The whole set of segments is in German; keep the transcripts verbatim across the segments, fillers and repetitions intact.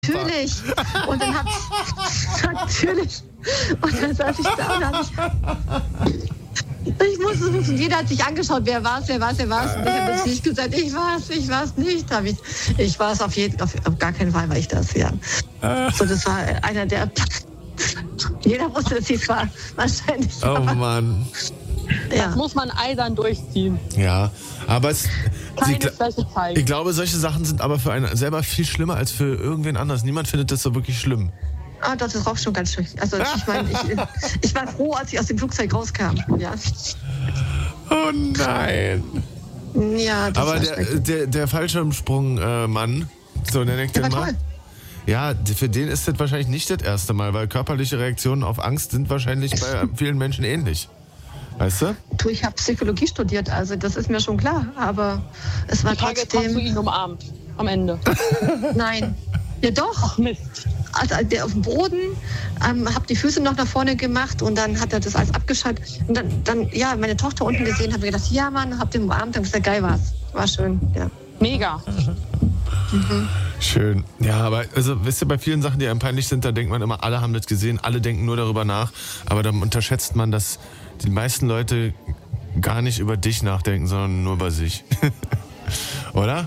Natürlich. Und dann hab natürlich. Und dann saß ich da und hab ich. Ich musste es wissen. Jeder hat sich angeschaut, wer war es, wer war es, wer war es. Und ich habe jetzt nicht gesagt, ich war es, ich war es nicht. Hab ich ich war es auf, jeden, auf, auf gar keinen Fall, war ich das, ja. So, das war einer der. Jeder wusste, dass ich es war. Wahrscheinlich. Oh Mann. Ja. Das muss man eisern durchziehen. Ja, aber es. Keine ich, Schwäche zeigen. Ich glaube, solche Sachen sind aber für einen selber viel schlimmer als für irgendwen anders. Niemand findet das so wirklich schlimm. Ah, das ist auch schon ganz schön. Also ich meine, ich, ich war froh, als ich aus dem Flugzeug rauskam. Ja. Oh nein. Ja, das aber war der, der, der Fallschirmsprung-Mann, so nenne ich der den war mal. toll. Ja, für den ist das wahrscheinlich nicht das erste Mal, weil körperliche Reaktionen auf Angst sind wahrscheinlich bei vielen Menschen ähnlich. Weißt du? Du, ich habe Psychologie studiert, also das ist mir schon klar. Aber es war Die Frage, trotzdem... hast du ihn umarmt am Ende? Nein. Ja doch. Ach Mist. Also der auf dem Boden, ähm, hab die Füße noch nach vorne gemacht und dann hat er das alles abgeschaltet. Und dann, dann ja, meine Tochter unten gesehen, habe ich gedacht, ja Mann, hab den umarmt, dann gesagt, geil war's. War schön, ja. Mega. Mhm. Schön. Ja, aber also, wisst ihr, bei vielen Sachen, die einem peinlich sind, da denkt man immer, alle haben das gesehen, alle denken nur darüber nach. Aber dann unterschätzt man, dass die meisten Leute gar nicht über dich nachdenken, sondern nur über sich. Oder?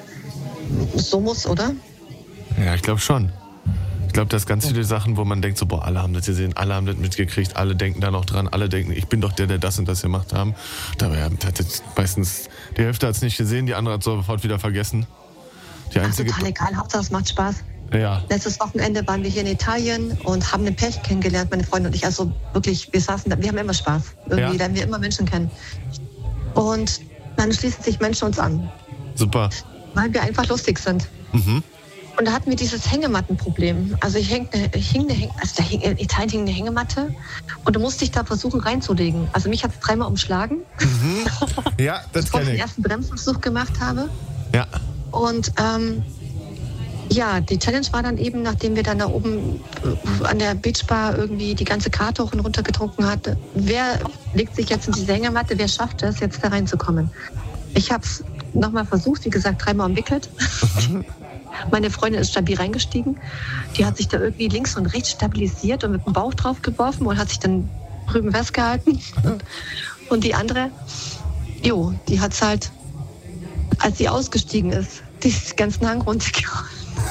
So muss, oder? Ja, ich glaube schon. Ich glaube, dass ganz viele Sachen, wo man denkt, so, boah, alle haben das gesehen, alle haben das mitgekriegt, alle denken da noch dran, alle denken, ich bin doch der, der das und das gemacht haben. Dabei hat das meistens, die Hälfte hat es nicht gesehen, die andere hat sofort wieder vergessen. Die einzige Ach, total egal, Hauptsache es macht Spaß. Ja. Letztes Wochenende waren wir hier in Italien und haben einen Pärchen kennengelernt, meine Freunde und ich. Also wirklich, wir saßen da, wir haben immer Spaß. Irgendwie Ja. lernen wir immer Menschen kennen. Und dann schließen sich Menschen uns an, Super. weil wir einfach lustig sind. Mhm. Und da hatten wir dieses Hängemattenproblem. Also ich hing, ich hing eine, also da hing, in Italien hing eine Hängematte und du musst dich da versuchen reinzulegen. Also mich hat es dreimal umschlagen, Mhm. Ja, das bevor ich kenne den ich. ersten Bremsversuch gemacht habe. Ja. Und ähm, ja, die Challenge war dann eben, nachdem wir dann da oben äh, an der Beachbar irgendwie die ganze Karte hoch und runter getrunken hatten, wer legt sich jetzt in diese Hängematte, wer schafft es, jetzt da reinzukommen? Ich habe es nochmal versucht, wie gesagt, dreimal umwickelt. Meine Freundin ist stabil reingestiegen. Die hat sich da irgendwie links und rechts stabilisiert und mit dem Bauch drauf geworfen und hat sich dann drüben festgehalten. Und, und die andere, jo, die hat es halt, als sie ausgestiegen ist, den ganzen Hang runtergehauen.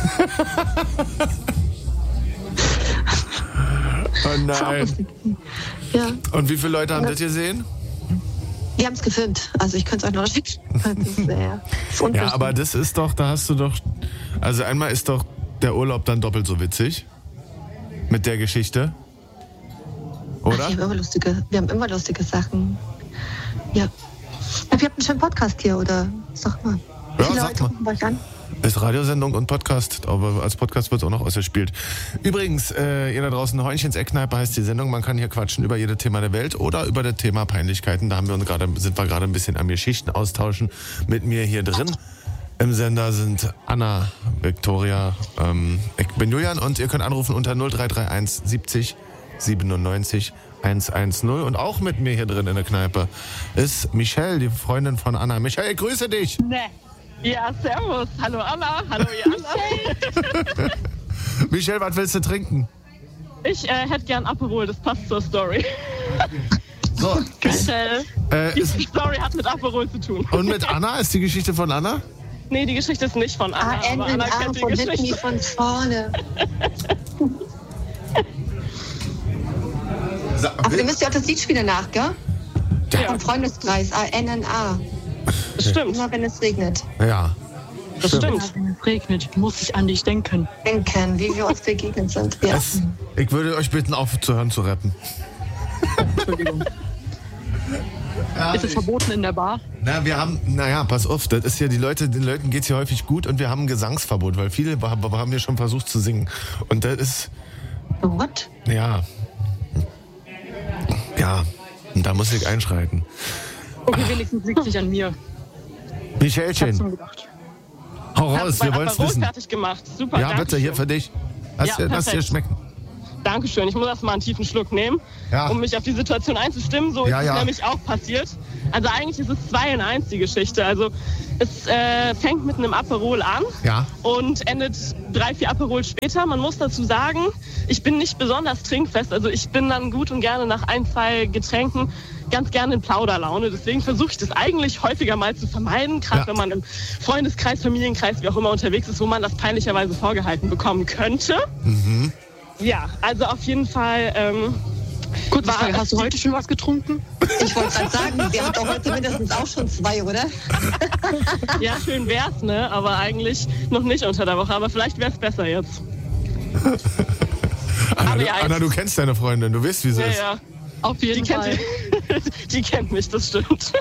Oh nein. Ja, Und wie viele Leute haben das gesehen? wir haben es gefilmt. Also ich könnte es euch noch schicken. Das ist, äh, das ist Ja, unverständlich. aber das ist doch, da hast du doch, also einmal ist doch der Urlaub dann doppelt so witzig. Mit der Geschichte. Ach, Oder? wir, haben immer lustige, wir haben immer lustige Sachen. Ja. Ja, wir habt einen schönen Podcast hier, oder? Sag mal. Wie Ja, viele sag Leute mal. gucken bei euch an? Ist Radiosendung und Podcast, aber als Podcast wird es auch noch ausgespielt. Übrigens, äh, ihr da draußen, Heunchen's Eckkneipe heißt die Sendung. Man kann hier quatschen über jedes Thema der Welt oder über das Thema Peinlichkeiten. Da haben wir uns gerade, sind wir gerade ein bisschen am Geschichten austauschen. Mit mir hier drin im Sender sind Anna, Viktoria, ähm, ich bin Julian und ihr könnt anrufen unter null drei drei eins siebzig siebenundneunzig hundertzehn. Und auch mit mir hier drin in der Kneipe ist Michelle, die Freundin von Anna. Michelle, ich grüße dich. Ne. Ja, servus. Hallo Anna, hallo ihr anderen. Michelle, was willst du trinken? Ich äh, hätte gern Aperol, das passt zur Story. So. Michelle, Äh, die ist, Story hat mit Aperol zu tun. und mit Anna? Ist die Geschichte von Anna? Nee, die Geschichte ist nicht von Anna, Ah, aber Ende Anna in Arm kennt die von hinten wie Geschichte. von vorne. Aber ihr müsst ja auch das Lied spielen nach, gell? Ja, Vom Freundeskreis, A N N A. das stimmt. Immer wenn es regnet. Ja. Das stimmt. Wenn es regnet, muss ich an dich denken. Denken, wie wir uns begegnet sind. Ja. Es, ich würde euch bitten, aufzuhören zu rappen. Entschuldigung. Ist es verboten in der Bar? Na, wir haben, naja, pass auf, das ist ja, die Leute, den Leuten geht's hier häufig gut und wir haben ein Gesangsverbot, weil viele haben haben hier schon versucht zu singen. Und das ist, What? ja, ja, und da muss ich einschreiten. Okay, wenigstens liegt es nicht an mir. Ich hab's Michelchen, schon gedacht. hau Hab raus, mein wir wollen's Aperol wissen. fertig gemacht. Super, Ja, danke bitte, hier schön. für dich. Lass, Ja, dir, lass dir perfekt. schmecken. Dankeschön. Ich muss erst mal einen tiefen Schluck nehmen, ja. um mich auf die Situation einzustimmen. So ja, ist es ja. nämlich auch passiert. Also eigentlich ist es zwei in eins die Geschichte. Also es äh, fängt mit einem Aperol an ja. und endet drei, vier Aperol später. Man muss dazu sagen, ich bin nicht besonders trinkfest. Also ich bin dann gut und gerne nach ein, zwei Getränken ganz gerne in Plauderlaune. Deswegen versuche ich das eigentlich häufiger mal zu vermeiden, gerade ja. wenn man im Freundeskreis, Familienkreis, wie auch immer unterwegs ist, wo man das peinlicherweise vorgehalten bekommen könnte. Mhm. Ja, also auf jeden Fall. Ähm, Kurze Frage, hast du heute schon was getrunken? Ich wollte gerade sagen, wir haben doch heute mindestens auch schon zwei, oder? Ja, schön wär's, ne? Aber eigentlich noch nicht unter der Woche. Aber vielleicht wär's besser jetzt. Anna, aber du, ja, Anna, du kennst deine Freundin, du weißt, wie sie ja, ist. Ja, auf jeden die Fall. Kennt, die kennt mich, das stimmt.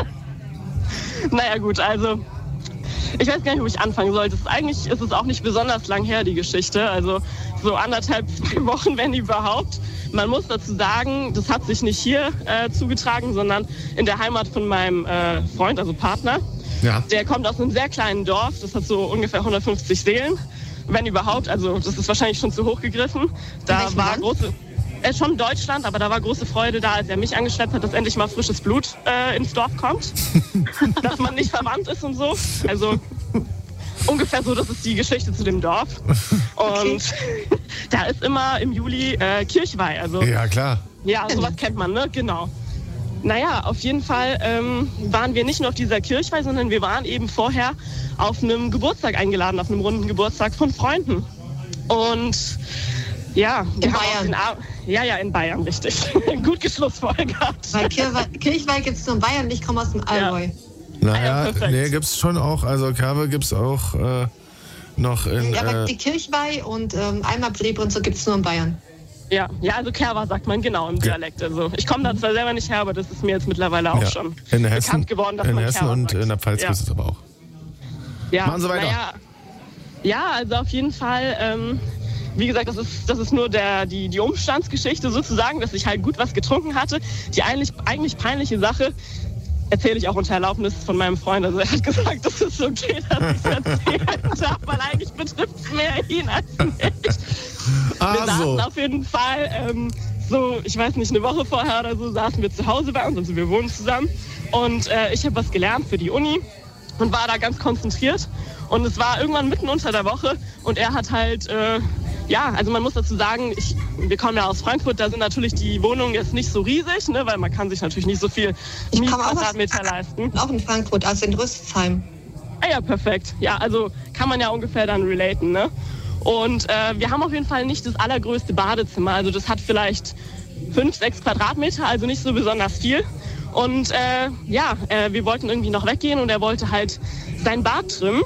Naja, gut, also. Ich weiß gar nicht, wo ich anfangen sollte. Eigentlich ist es auch nicht besonders lang her, die Geschichte. Also so anderthalb, zwei Wochen, wenn überhaupt. Man muss dazu sagen, das hat sich nicht hier äh, zugetragen, sondern in der Heimat von meinem äh, Freund, also Partner. Ja. Der kommt aus einem sehr kleinen Dorf. Das hat so ungefähr hundertfünfzig Seelen, wenn überhaupt. Also das ist wahrscheinlich schon zu hoch gegriffen. Da war Land? große... Äh, schon Deutschland, aber da war große Freude da, als er mich angeschleppt hat, dass endlich mal frisches Blut äh, ins Dorf kommt. Dass man nicht verwandt ist und so. Also ungefähr so, das ist die Geschichte zu dem Dorf. Und okay. Da ist immer im Juli äh, Kirchweih. Also, ja, klar. Ja, sowas kennt man, ne? Genau. Naja, auf jeden Fall ähm, waren wir nicht nur auf dieser Kirchweih, sondern wir waren eben vorher auf einem Geburtstag eingeladen, auf einem runden Geburtstag von Freunden. Und ja, wir in haben Bayern. Den Ar- ja, ja, in Bayern, richtig. Gut geschlussfolgert. Weil Kirchweih, Kirchweih gibt es nur in Bayern, ich komme aus dem Allgäu. Ja. Naja, Ah ja, nee, gibt's schon auch. Also Kerwe gibt's auch äh, noch in... Ja, aber äh, die Kirchweih und ähm, einmal Brebre und so gibt es nur in Bayern. Ja, ja, also Kerwa sagt man genau im Dialekt. Also ich komme da zwar selber nicht her, aber das ist mir jetzt mittlerweile auch ja. schon in Hessen, bekannt geworden, dass in man Hessen Kerwa und sagt. in der Pfalz Ja. ist es aber auch. Ja, Machen Sie weiter. Naja, ja, also auf jeden Fall, ähm, wie gesagt, das ist, das ist nur der, die, die Umstandsgeschichte sozusagen, dass ich halt gut was getrunken hatte. Die eigentlich, eigentlich peinliche Sache erzähle ich auch unter Erlaubnis von meinem Freund. Also er hat gesagt, das ist okay, dass ich es erzählen darf, weil eigentlich betrifft es mehr ihn als mich. Ah, wir saßen so. auf jeden Fall ähm, so, ich weiß nicht, eine Woche vorher oder so, saßen wir zu Hause bei uns, also wir wohnen zusammen. Und äh, ich habe was gelernt für die Uni und war da ganz konzentriert. Und es war irgendwann mitten unter der Woche und er hat halt, äh, ja, also man muss dazu sagen, ich, wir kommen ja aus Frankfurt, da sind natürlich die Wohnungen jetzt nicht so riesig, ne, weil man kann sich natürlich nicht so viel Ich komme auch, Quadratmeter leisten. auch in Frankfurt, also in Rüsselsheim. Ah ja, perfekt. Ja, also kann man ja ungefähr dann relaten, ne? Und äh, wir haben auf jeden Fall nicht das allergrößte Badezimmer. Also das hat vielleicht fünf, sechs Quadratmeter, also nicht so besonders viel. Und äh, ja, äh, wir wollten irgendwie noch weggehen und er wollte halt sein Bad trimmen.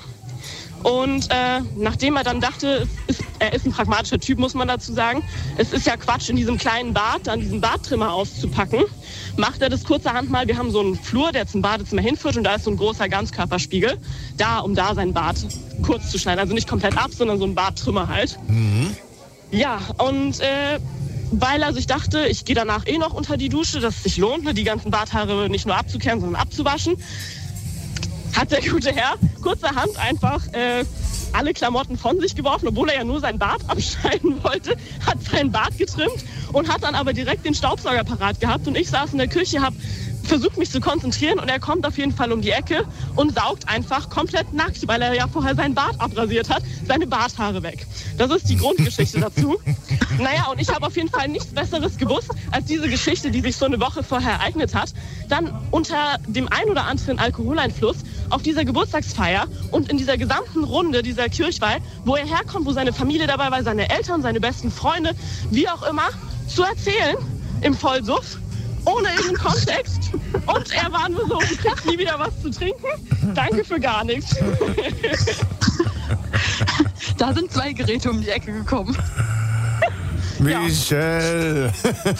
Und äh, nachdem er dann dachte, es ist, er ist ein pragmatischer Typ, muss man dazu sagen, es ist ja Quatsch, in diesem kleinen Bad dann diesen Badtrimmer auszupacken, macht er das kurzerhand mal. Wir haben so einen Flur, der zum Badezimmer hinführt und da ist so ein großer Ganzkörperspiegel, da, um da sein Bad kurz zu schneiden. Also nicht komplett ab, sondern so ein Badtrimmer halt. Mhm. Ja, und äh, weil er sich dachte, ich gehe danach eh noch unter die Dusche, dass es sich lohnt, ne, die ganzen Barthaare nicht nur abzukehren, sondern abzuwaschen, hat der gute Herr kurzerhand einfach äh, alle Klamotten von sich geworfen, obwohl er ja nur sein Bart abschneiden wollte, hat sein Bart getrimmt und hat dann aber direkt den Staubsauger parat gehabt. Und ich saß in der Küche, habe versucht, mich zu konzentrieren und er kommt auf jeden Fall um die Ecke und saugt einfach komplett nackt, weil er ja vorher sein Bart abrasiert hat, seine Barthaare weg. Das ist die Grundgeschichte dazu. Naja, und ich habe auf jeden Fall nichts Besseres gewusst, als diese Geschichte, die sich so eine Woche vorher ereignet hat, dann unter dem ein oder anderen Alkoholeinfluss auf dieser Geburtstagsfeier und in dieser gesamten Runde dieser Kirchweih, wo er herkommt, wo seine Familie dabei war, seine Eltern, seine besten Freunde, wie auch immer, zu erzählen im Vollsuff, ohne irgendeinen Kontext. Und er war nur so, du kriegst nie wieder was zu trinken. Danke für gar nichts. Da sind zwei Geräte um die Ecke gekommen. Michelle!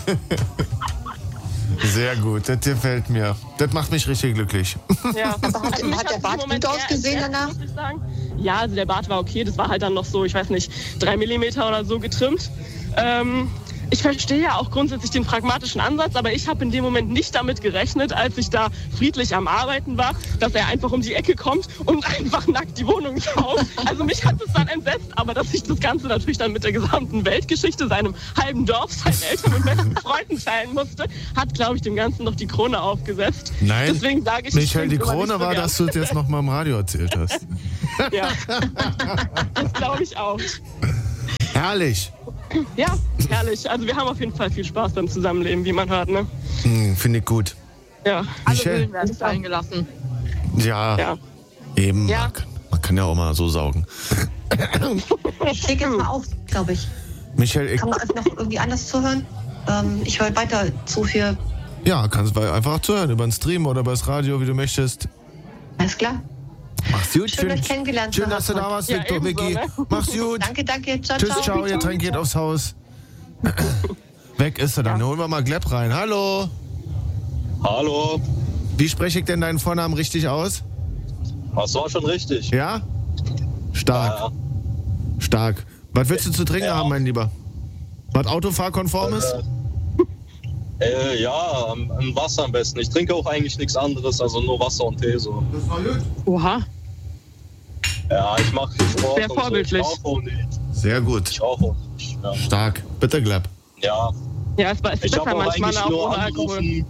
Sehr gut, das gefällt mir. Das macht mich richtig glücklich. Ja. Aber hat, mich hat der im Bart Moment gut eher ausgesehen entsetzt, danach? muss ich sagen. Ja, also der Bart war okay. Das war halt dann noch so, ich weiß nicht, drei Millimeter oder so getrimmt. Ähm, ich verstehe ja auch grundsätzlich den pragmatischen Ansatz, aber ich habe in dem Moment nicht damit gerechnet, als ich da friedlich am Arbeiten war, dass er einfach um die Ecke kommt und einfach nackt die Wohnung schaut. Also mich hat es dann entsetzt, aber dass ich das Ganze natürlich dann mit der gesamten Weltgeschichte, seinem halben Dorf, seinen Eltern und besten Freunden teilen musste, hat, glaube ich, dem Ganzen noch die Krone aufgesetzt. Nein, deswegen sage ich, Michael, ich die immer Krone nicht so war, gern. dass du es jetzt noch mal im Radio erzählt hast. Ja, das glaube ich auch. Herrlich. Ja, herrlich. Also wir haben auf jeden Fall viel Spaß beim Zusammenleben, wie man hört, ne? Hm, finde ich gut. Ja. Alle Michelle? Höhlen werden fallen gelassen. Ja, Ja. eben. Ja. Man, kann, man kann ja auch mal so saugen. Ich leg jetzt mal auf, glaube ich. Michael, ich, Kann man noch irgendwie anders zuhören? Ähm, ich höre weiter zu für... ja, kannst du einfach zuhören, über den Stream oder über das Radio, wie du möchtest. Alles klar. Mach's gut. Schön, euch kennengelernt zu Schön, dass du haben. da warst, Ja, Victor, ebenso, Vicky. ne? Mach's gut. Danke, danke. Ciao, Tschüss, ciao. ciao, ihr Tränk geht aufs Haus. Weg ist er dann. Holen wir mal Glepp rein. Hallo. Hallo, Wie spreche ich denn deinen Vornamen richtig aus? das war schon richtig. Ja? Stark, Ja, stark. Was willst du zu trinken Ja. haben, mein Lieber? Was autofahrkonform ist? äh, ja am- am Wasser am besten. Ich trinke auch eigentlich nichts anderes, also nur Wasser und Tee. So. Das war gut. Oha. Ja, ich mache viel Sport. Sehr und so. vorbildlich. Ich rauche auch nicht. Sehr gut. Ich rauche auch nicht. Ja. Stark. Bitte, Glepp. ja. Ja, es ist Ich besser habe auch manchmal eigentlich auch nur ohne Alkohol. angerufen.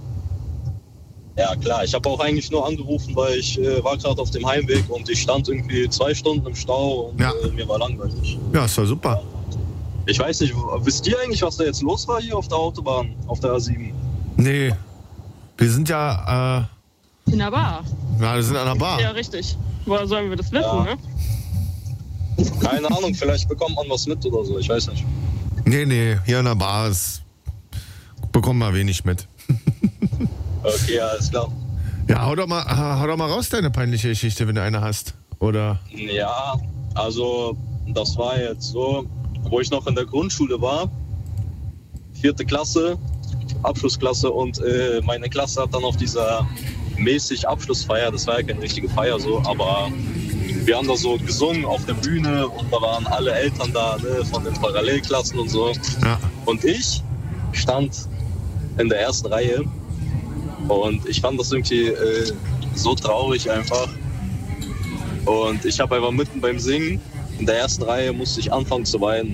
Ja, klar. Ich habe auch eigentlich nur angerufen, weil ich äh, war gerade auf dem Heimweg und ich stand irgendwie zwei Stunden im Stau und Ja. äh, mir war langweilig. Ja, ist doch super. Ich weiß nicht, wisst ihr eigentlich, was da jetzt los war hier auf der Autobahn, auf der A sieben? Nee. Wir sind ja, In der Bar. äh, ja, wir sind an der Bar. Ja, richtig. Woher sollen wir das wissen, Ja. ne? Keine Ahnung, vielleicht bekommt man was mit oder so, ich weiß nicht. Nee, nee, hier an der Bar ist, bekommen wir wenig mit. Okay, alles klar. Ja, hau doch mal, hau doch mal raus deine peinliche Geschichte, wenn du eine hast. Oder? Ja, also das war jetzt so, wo ich noch in der Grundschule war, vierte Klasse, Abschlussklasse und äh, meine Klasse hat dann auf dieser mäßig Abschlussfeier, das war ja keine richtige Feier so, aber wir haben da so gesungen auf der Bühne und da waren alle Eltern da, ne, von den Parallelklassen und so. Ja. Und ich stand in der ersten Reihe und ich fand das irgendwie äh, so traurig einfach. Und ich habe einfach mitten beim Singen in der ersten Reihe musste ich anfangen zu weinen.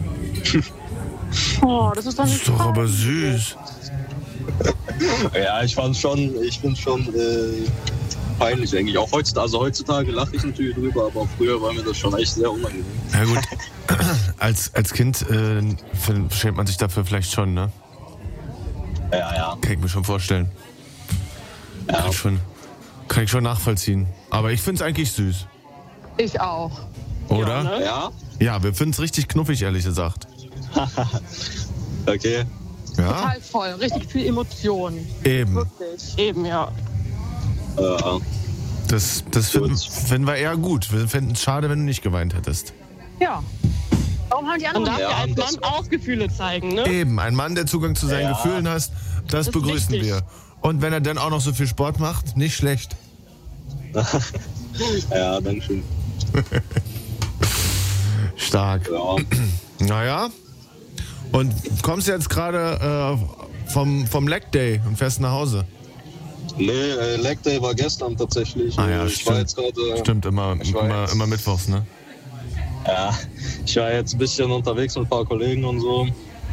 Oh, das ist doch Das nicht ist doch aber fein. süß. Ja, ich fand schon, ich finde schon äh, peinlich eigentlich. Auch heutzutage, also heutzutage lache ich natürlich drüber, aber früher war mir das schon echt sehr unangenehm. Ja gut, als, als Kind äh, schämt man sich dafür vielleicht schon, ne? Ja, ja. Kann ich mir schon vorstellen. Kann, ich schon, kann ich schon nachvollziehen. Aber ich finde es eigentlich süß, Ich auch. oder? ne? Ja? Ja, wir finden es richtig knuffig, ehrlich gesagt. Okay. Ja, Total voll. Richtig viel Emotion. eben. Wirklich. Eben, ja. Äh, Das, das finden, Gut. finden wir eher gut. Wir finden es schade, wenn du nicht geweint hättest. Ja. Warum haben die Man anderen darf ja, Ja, als das Mann auch Gefühle zeigen, ne? Eben, ein Mann, der Zugang zu seinen Ja. Gefühlen hat, das ist begrüßen wichtig. wir. Und wenn er dann auch noch so viel Sport macht, nicht schlecht. ja, danke schön. Stark. Ja. Naja. Und kommst jetzt gerade äh, vom, vom Leg Day und fährst nach Hause. Nee, äh, Leg Day war gestern tatsächlich. Ah ja, ich stimmt. war jetzt gerade. Stimmt, immer, Ich war immer, jetzt- immer mittwochs, ne? Ja, ich war jetzt ein bisschen unterwegs mit ein paar Kollegen und so.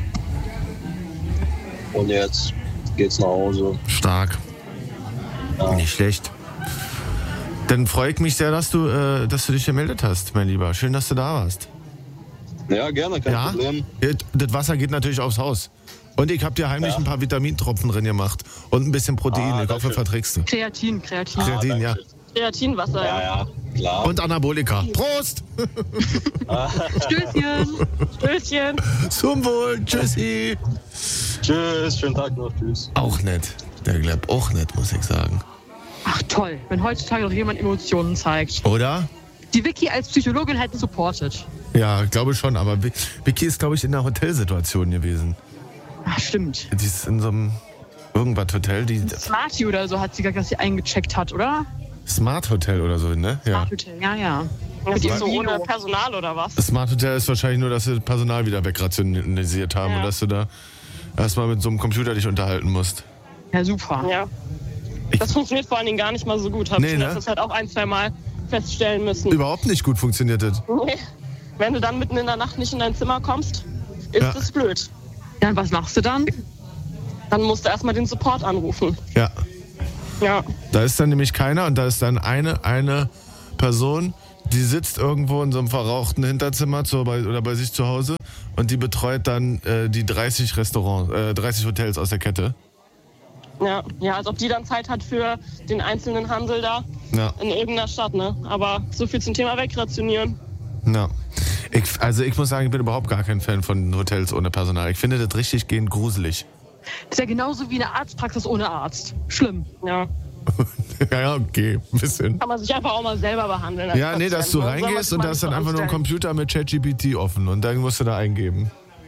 Und jetzt geht's nach Hause. Stark. Ja. Nicht schlecht. Dann freue ich mich sehr, dass du, äh, dass du dich gemeldet hast, mein Lieber. Schön, dass du da warst. Ja, gerne, kein Ja? Problem. Das Wasser geht natürlich aufs Haus. Und ich habe dir heimlich Ja. ein paar Vitamintropfen drin gemacht. Und ein bisschen Protein. Ah, ich hoffe, danke. verträgst du. Kreatin, Kreatin. Kreatin, ja. danke. Kreatinwasser, Ja, ja. ja, klar. Und Anabolika. Prost! Stößchen. Stößchen. Zum Wohl. Tschüssi. Tschüss, schönen Tag noch, tschüss. Auch nett. Der Glepp auch nett, muss ich sagen. Ach toll, wenn heutzutage noch jemand Emotionen zeigt. Oder? Die Vicky als Psychologin hätte supportet. Ja, glaube schon. Aber Vi- Vicky ist, glaube ich, in einer Hotelsituation gewesen. Ach, stimmt. Die ist in so einem irgendwas Hotel, die Smarty oder so hat sie gesagt, dass sie eingecheckt hat, oder? Smart Hotel oder so, ne? Ja. Smart Hotel, ja, ja. Das ist so Vino. ohne Personal oder was? Das Smart Hotel ist wahrscheinlich nur, dass sie Personal wieder wegrationalisiert haben Ja. und dass du da erstmal mit so einem Computer dich unterhalten musst. Ja, super. Ja. Ich- Das funktioniert vor allen Dingen gar nicht mal so gut. Habe Nee, ich ne? ne? das halt auch ein, zwei Mal feststellen müssen. Überhaupt nicht gut funktioniert das. Nee. Wenn du dann mitten in der Nacht nicht in dein Zimmer kommst, ist Ja. das blöd. Ja, und was machst du dann? Dann musst du erstmal den Support anrufen. Ja. Ja. Da ist dann nämlich keiner und da ist dann eine, eine Person, die sitzt irgendwo in so einem verrauchten Hinterzimmer zu, bei, oder bei sich zu Hause und die betreut dann äh, die dreißig Restaurants, äh, dreißig Hotels aus der Kette. Ja. Ja, als ob die dann Zeit hat für den einzelnen Handel da Ja, in irgendeiner Stadt, ne? Aber so viel zum Thema wegrationieren. ja. Ich, also ich muss sagen, ich bin überhaupt gar kein Fan von Hotels ohne Personal. Ich finde das richtig gehend gruselig. Das ist ja genauso wie eine Arztpraxis ohne Arzt. Schlimm. Ja. Ja, ja, okay, ein bisschen. Kann man sich einfach auch mal selber behandeln. als Ja, nee, dass du Patient, ne? Soll man reingehst sich und mal da ist nicht dann einfach nur ein anstellen. Computer mit ChatGPT offen und dann musst du da eingeben.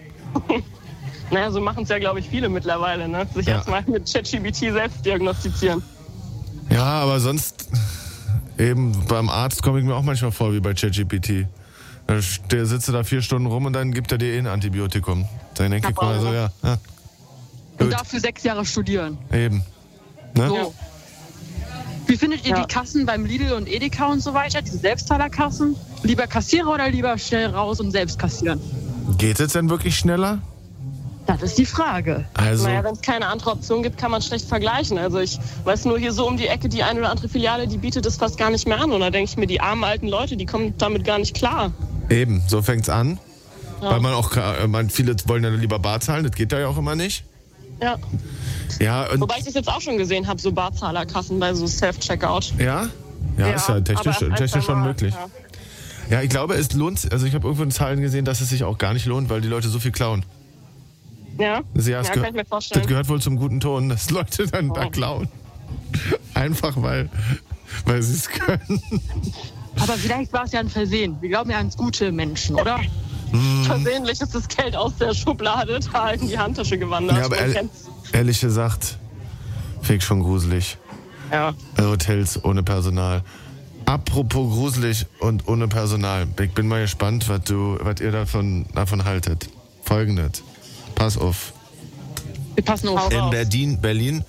Naja, so machen es ja, glaube ich, viele mittlerweile, ne? Sich Ja. erstmal mit ChatGPT selbst diagnostizieren. Ja, aber sonst eben beim Arzt komme ich mir auch manchmal vor wie bei ChatGPT. Da ste- sitzt du da vier Stunden rum und dann gibt er dir eh ein Antibiotikum. Dann denke ich mal so, ja, ja Und Gut. dafür sechs Jahre studieren. eben. Ne? So. Wie findet ihr Ja. die Kassen beim Lidl und Edeka und so weiter, diese Selbstzahlerkassen? Lieber Kassierer oder lieber schnell raus und selbst kassieren? Geht es denn wirklich schneller? Das ist die Frage. Also, Naja, wenn es keine andere Option gibt, kann man schlecht vergleichen. Also ich weiß nur, hier so um die Ecke, die eine oder andere Filiale, die bietet es fast gar nicht mehr an. Und da denke ich mir, die armen alten Leute, die kommen damit gar nicht klar. eben, so fängt's an. Ja. Weil man auch, äh, man, viele wollen ja lieber bar zahlen, das geht da ja auch immer nicht. Ja. Ja, und, Wobei ich das jetzt auch schon gesehen habe, so Barzahlerkassen bei so Self-Checkout. ja? Ja, ist ja aber technisch, erst ein, technisch zwei schon Mal, möglich. Ja. Ja, ich glaube, es lohnt, also ich habe irgendwo in Zahlen gesehen, dass es sich auch gar nicht lohnt, weil die Leute so viel klauen. Ja, Also ja, es kann gehör- ich mir Das vorstellen. gehört wohl zum guten Ton, dass Leute dann da Oh. klauen. Einfach weil, weil sie es können. Aber vielleicht war es ja ein Versehen. Wir glauben ja ans gute Menschen, oder? Versehentlich ist das Geld aus der Schublade da in die Handtasche gewandert. Ja, aber Man ehrlich, kennt's. ehrlich gesagt, finde ich schon gruselig. Ja. Hotels ohne Personal. Apropos gruselig und ohne Personal. Ich bin mal gespannt, was du, was ihr davon, davon haltet. Folgendes. Pass auf. Wir passen auf. In Raus. Berlin, Berlin,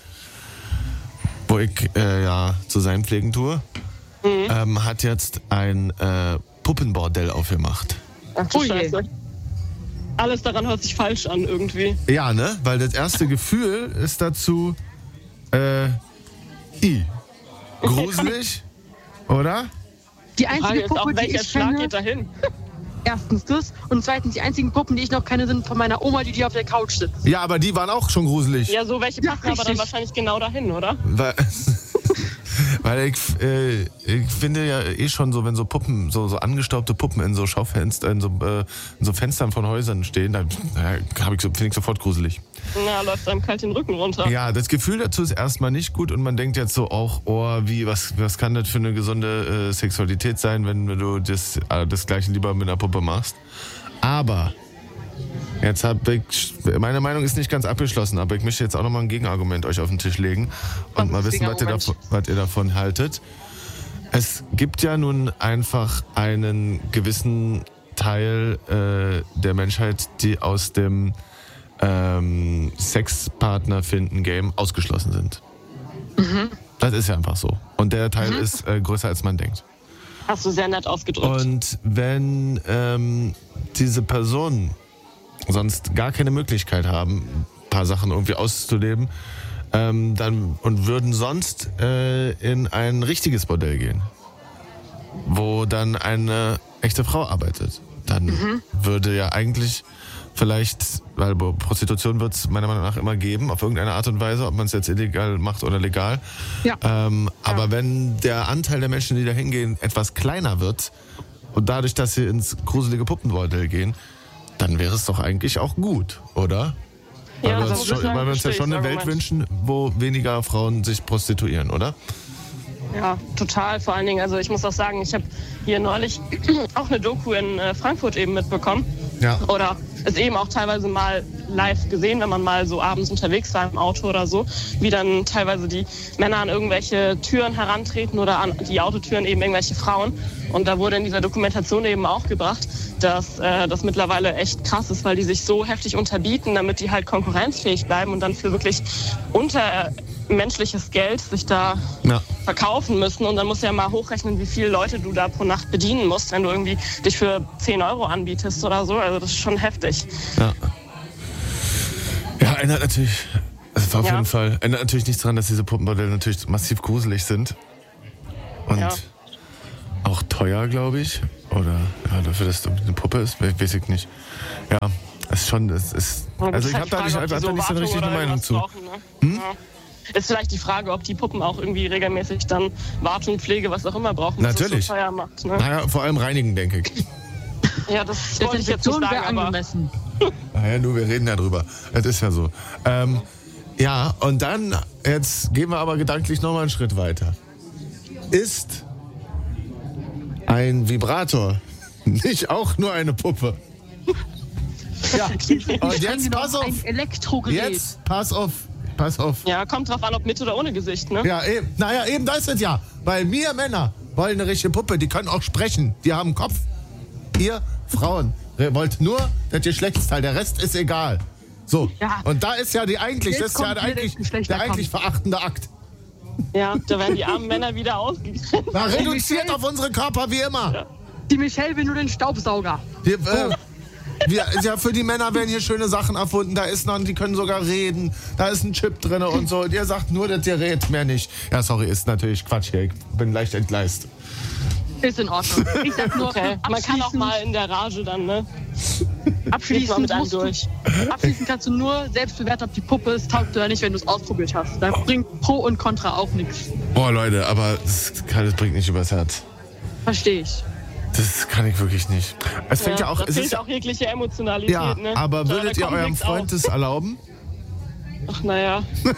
wo ich äh, ja zu sein Pflegen tue, ähm, hat jetzt ein äh, Puppenbordell aufgemacht. Ach du Oh je. Scheiße. Alles daran hört sich falsch an irgendwie. Ja, ne? Weil das erste Gefühl ist dazu äh, I. Gruselig, oder? Die Die Frage einzige ist auch, Puppe, die welcher ich Schlag kenne, geht dahin? erstens das und zweitens die einzigen Puppen, die ich noch kenne, sind von meiner Oma, die die auf der Couch sitzt. Ja, aber die waren auch schon gruselig. Ja, so welche Ja, passen aber dann richtig. wahrscheinlich genau dahin, oder? Weil, weil ich, äh, ich finde ja eh schon so, wenn so Puppen, so, so angestaubte Puppen in so Schaufenstern, in so, äh, in so Fenstern von Häusern stehen, da, da hab ich so, finde ich sofort gruselig. Na, läuft einem kalt den Rücken runter. Ja, das Gefühl dazu ist erstmal nicht gut und man denkt jetzt so auch, oh, wie, was, was kann das für eine gesunde äh, Sexualität sein, wenn du das, äh, das Gleiche lieber mit einer Puppe machst. Aber jetzt habe ich, meine Meinung ist nicht ganz abgeschlossen, aber ich möchte jetzt auch nochmal ein Gegenargument euch auf den Tisch legen und Was mal ist das wissen, was ihr, Gegenargument? davon, was ihr davon haltet. Es gibt ja nun einfach einen gewissen Teil äh, der Menschheit, die aus dem ähm, Sexpartner finden Game ausgeschlossen sind. Das ist ja einfach so. Und der Teil ist äh, größer, als man denkt. Hast du sehr nett ausgedrückt. Und wenn ähm, diese Personen sonst gar keine Möglichkeit haben, ein paar Sachen irgendwie auszuleben, ähm, dann und würden sonst äh, in ein richtiges Bordell gehen, wo dann eine echte Frau arbeitet, dann würde ja eigentlich vielleicht, weil Prostitution wird es meiner Meinung nach immer geben, auf irgendeine Art und Weise, ob man es jetzt illegal macht oder legal. Ja. Ähm, aber wenn der Anteil der Menschen, die da hingehen, etwas kleiner wird und dadurch, dass sie ins gruselige Puppenbordell gehen, dann wäre es doch eigentlich auch gut, oder? Weil Ja, wir das uns, ist schon, ein weil wir uns ja schon eine Welt Gesprächsargument. wünschen, wo weniger Frauen sich prostituieren, oder? Ja, total. Vor allen Dingen, also ich muss auch sagen, ich habe hier neulich auch eine Doku in äh, Frankfurt eben mitbekommen. Ja. Oder es eben auch teilweise mal live gesehen, wenn man mal so abends unterwegs war im Auto oder so, wie dann teilweise die Männer an irgendwelche Türen herantreten oder an die Autotüren eben irgendwelche Frauen. Und da wurde in dieser Dokumentation eben auch gebracht, dass äh, das mittlerweile echt krass ist, weil die sich so heftig unterbieten, damit die halt konkurrenzfähig bleiben und dann für wirklich untermenschliches Geld sich da Ja. verkaufen müssen. Und dann musst du ja mal hochrechnen, wie viele Leute du da pro Nacht bedienen musst, wenn du irgendwie dich für zehn Euro anbietest oder so. Also das ist schon heftig. Ja. Ja, ändert natürlich, also auf Ja. jeden Fall, ändert natürlich nichts daran, dass diese Puppenmodelle natürlich massiv gruselig sind. Und Ja. auch teuer, glaube ich. Oder ja, dafür, dass es eine Puppe ist, weiß ich nicht. Ja, es ist schon, es ist. Also ich habe da nicht, hab da nicht so eine richtige Meinung zu. Brauchen, ne? hm? ja. Ist vielleicht die Frage, ob die Puppen auch irgendwie regelmäßig dann Wartung, Pflege, was auch immer brauchen, was Natürlich. es so teuer macht. Ne? Naja, vor allem reinigen, denke ich. Ja, das wollte ich jetzt nicht Desinfektion wäre sagen, aber angemessen. Naja, nur wir reden ja drüber. Das ist ja so. Ähm, ja, und dann, jetzt gehen wir aber gedanklich nochmal einen Schritt weiter. Ist ein Vibrator nicht auch nur eine Puppe? Ja, und jetzt pass auf. Ein Elektrogerät. Jetzt pass auf. Pass auf. ja, kommt drauf an, ob mit oder ohne Gesicht, ne? Ja, eben. Naja, eben das ist es ja. Weil wir Männer wollen eine richtige Puppe, die können auch sprechen. Die haben einen Kopf. Ihr Frauen wollt nur das Geschlechtsteil, der Rest ist egal. So, Ja. und da ist ja die eigentlich, das Jetzt ist ja kommt der hier eigentlich, der Geschlechterkampf. der eigentlich verachtende Akt. Ja, da werden die armen Männer wieder ausgegrenzt. Na, reduziert auf unsere Körper wie immer. Die Michelle will nur den Staubsauger. Wir, äh, wir, ja, für die Männer werden hier schöne Sachen erfunden. Da ist noch, die können sogar reden. Da ist ein Chip drin und so. Und ihr sagt nur das Gerät, mehr nicht. Ja, sorry, ist natürlich Quatsch hier. Ich bin leicht entgleist. Ist in Ordnung. Ich sag nur, Okay. Man kann auch mal in der Rage dann, ne? Geht's mal abschließend, mit einem musst du, durch. abschließend kannst du nur selbst bewerten, ob die Puppe es taugt oder nicht, wenn du es ausprobiert hast. Da bringt Pro und Contra auch nichts. Boah, Leute, aber das, kann, das bringt nicht übers Herz. Verstehe ich. Das kann ich wirklich nicht. Es fängt ja, Ja, auch... da Es fehlt ist, auch jegliche Emotionalität, ja, ne? aber Da- würdet da ihr kommt eurem nichts Freund auf. das erlauben? Ach, naja.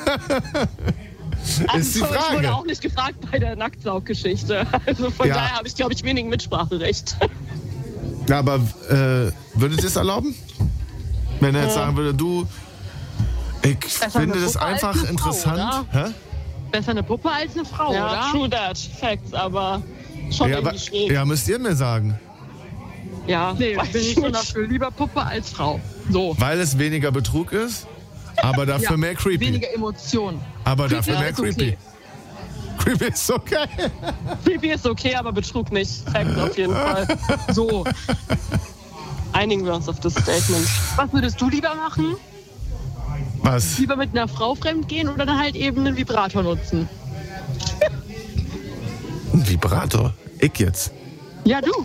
Ist die Also, ich Frage. wurde auch nicht gefragt bei der Nacktsauggeschichte. Also von Ja. daher habe ich, glaube ich, wenig Mitspracherecht. Ja, aber äh, würdet ihr es erlauben? Wenn er jetzt sagen würde, du, ich Besser finde eine das Puppe als einfach eine Frau, interessant. Hä? Besser eine Puppe als eine Frau, Ja, oder? true that. Facts, aber schon Ja, aber, irgendwie schräg. ja, müsst ihr mir sagen. Ja, Nee, weiß bin ich ich so nicht. dafür. Lieber Puppe als Frau. So. Weil es weniger Betrug ist, aber dafür Ja, mehr creepy. Weniger Emotionen. Aber dafür Creepy mehr ist creepy. okay. Creepy ist okay. Creepy ist okay, aber Betrug nicht. Facts auf jeden Fall. So. Einigen wir uns auf das Statement. Was würdest du lieber machen? Was? Lieber mit einer Frau fremdgehen oder dann halt eben einen Vibrator nutzen? Ein Vibrator? Ich jetzt? Ja, du.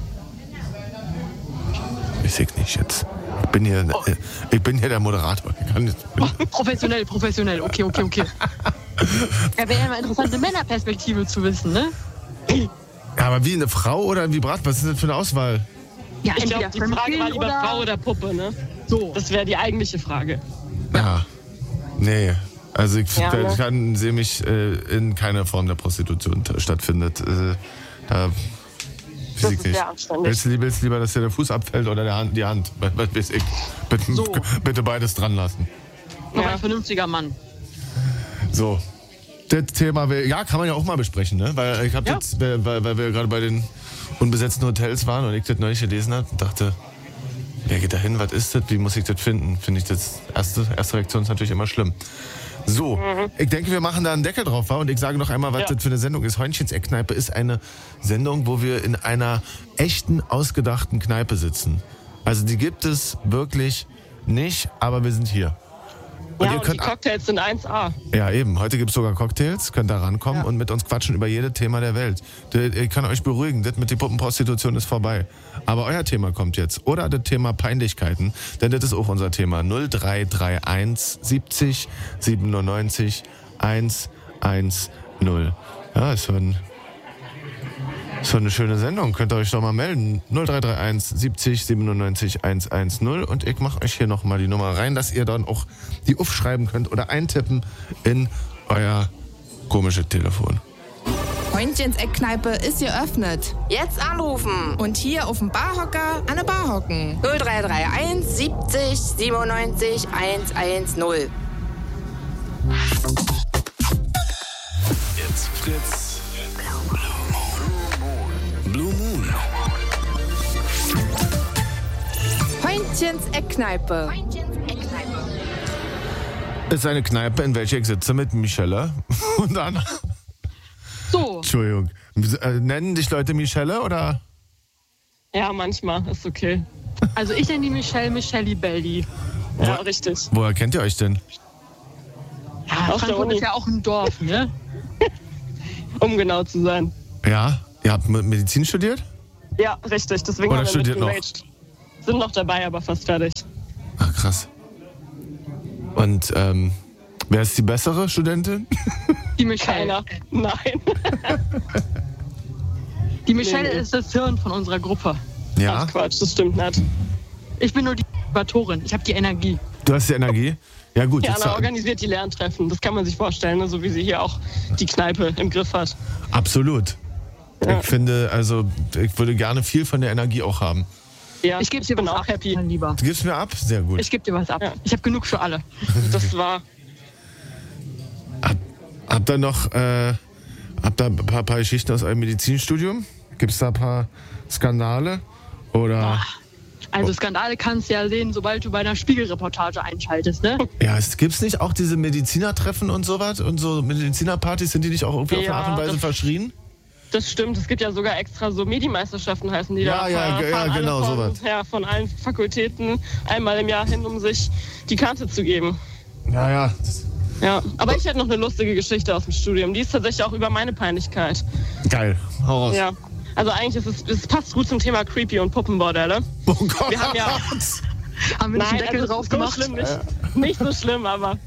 Ich ich nicht jetzt. Ich bin hier, äh, ich bin hier der Moderator. Ich kann nicht, bin, Professionell, professionell. Okay, okay, okay. Ja, wäre ja mal interessante Männerperspektive zu wissen, ne? ja, aber wie eine Frau oder ein Vibrator? Was ist das für eine Auswahl? Ja, Ich glaube, die Frage war fremdgehen lieber oder Frau oder Puppe, ne? so. Das wäre die eigentliche Frage. Ja. Nee. Also ich, Ja, da- ne? ich kann, sehe mich äh, in keiner Form der Prostitution t- stattfindet. Äh, da Das weiß ich ist nicht. sehr anständig. Willst du, willst du lieber, dass dir der Fuß abfällt oder der Hand, die Hand? Was was weiß ich. Bitte, So. bitte beides dran lassen. Noch Ja. ein vernünftiger Mann. So. Das Thema, wär- ja, kann man ja auch mal besprechen, ne? Weil ich habe Ja. jetzt, weil, weil weil wir gerade bei den unbesetzten Hotels waren und ich das neulich gelesen habe und dachte, wer geht da hin, was ist das, wie muss ich das finden? Finde ich das, erste, erste Reaktion ist natürlich immer schlimm. So, ich denke, wir machen da einen Deckel drauf, wa? Und ich sage noch einmal, was Ja. das für eine Sendung ist. Heunchen's Eckkneipe ist eine Sendung, wo wir in einer echten, ausgedachten Kneipe sitzen. Also die gibt es wirklich nicht, aber wir sind hier. Und ja, ihr und könnt die Cocktails sind eins A. ja, eben. Heute gibt es sogar Cocktails. Könnt da rankommen Ja. und mit uns quatschen über jedes Thema der Welt. D- Ich kann euch beruhigen, das mit der Puppenprostitution ist vorbei. Aber euer Thema kommt jetzt. Oder das Thema Peinlichkeiten. Denn das ist auch unser Thema. null drei drei eins siebzig siebenundneunzig hundertzehn. Ja, ist so, ein, so eine schöne Sendung. Könnt ihr euch doch mal melden. null drei drei eins siebzig siebenundneunzig hundertzehn. Und ich mache euch hier nochmal die Nummer rein, dass ihr dann auch die aufschreiben könnt oder eintippen in euer komisches Telefon. Heunchens Eckkneipe ist geöffnet. Jetzt anrufen. Und hier auf dem Barhocker an der Bar hocken. null drei drei eins siebzig siebenundneunzig hundertzehn. Jetzt Fritz. Blue Moon. Heunchens Eckkneipe. Ist eine Kneipe, in welcher ich sitze mit Michelle und Anna. So, Entschuldigung. Äh, nennen dich Leute Michelle oder? Ja, manchmal, ist okay. also ich nenne die Michelle Michelle Belli. Ja, richtig. Woher kennt ihr euch denn? Ja, Auf der Frankfurt Uni. ist ja auch ein Dorf, ne? Um genau zu sein. Ja? Ihr habt Medizin studiert? Ja, richtig. Deswegen Oder haben wir studiert noch? mitgeraged. Sind noch dabei, aber fast fertig. Ach, krass. Und ähm, wer ist die bessere Studentin? Die Michelle. Keiner. Nein. Die Michelle Nee, nee. ist das Hirn von unserer Gruppe. Ja? Ach Quatsch, das stimmt nicht. Ich bin nur die Motivatorin. Ich habe die Energie. Du hast die Energie? Ja gut. Die jetzt- Anna organisiert die Lerntreffen. Das kann man sich vorstellen, ne? So wie sie hier auch die Kneipe im Griff hat. Absolut. Ja. Ich finde, also ich würde gerne viel von der Energie auch haben. Ja, Ich gebe dir bin was auch ab, happy. mein Lieber. Du gibst mir ab? Sehr gut. Ich gebe dir was ab. Ja. Ich habe genug für alle. Das war. Habt ihr noch äh, habt ihr ein paar, paar Geschichten aus eurem Medizinstudium? Gibt es da ein paar Skandale? Oder? Also Skandale kannst du ja sehen, sobald du bei einer Spiegelreportage einschaltest, ne? Ja, es gibt's nicht auch diese Medizinertreffen und sowas und so Medizinerpartys, sind die nicht auch irgendwie auf Ja, eine Art und Weise das- verschrien? Das stimmt, es gibt ja sogar extra so Medi-Meisterschaften heißen die Ja, da. ja, fahren ja, alle genau, von, sowas. Ja, von allen Fakultäten einmal im Jahr hin, um sich die Karte zu geben. Ja, ja. Ja, aber ich hätte noch eine lustige Geschichte aus dem Studium. Die ist tatsächlich auch über meine Peinlichkeit. Geil. Hau raus. Ja, also eigentlich ist es, es passt gut zum Thema Creepy und Puppenbordelle. Oh Gott. Wir haben ja- Haben wir nicht einen Deckel also drauf so gemacht? schlimm nicht. Nicht so schlimm, aber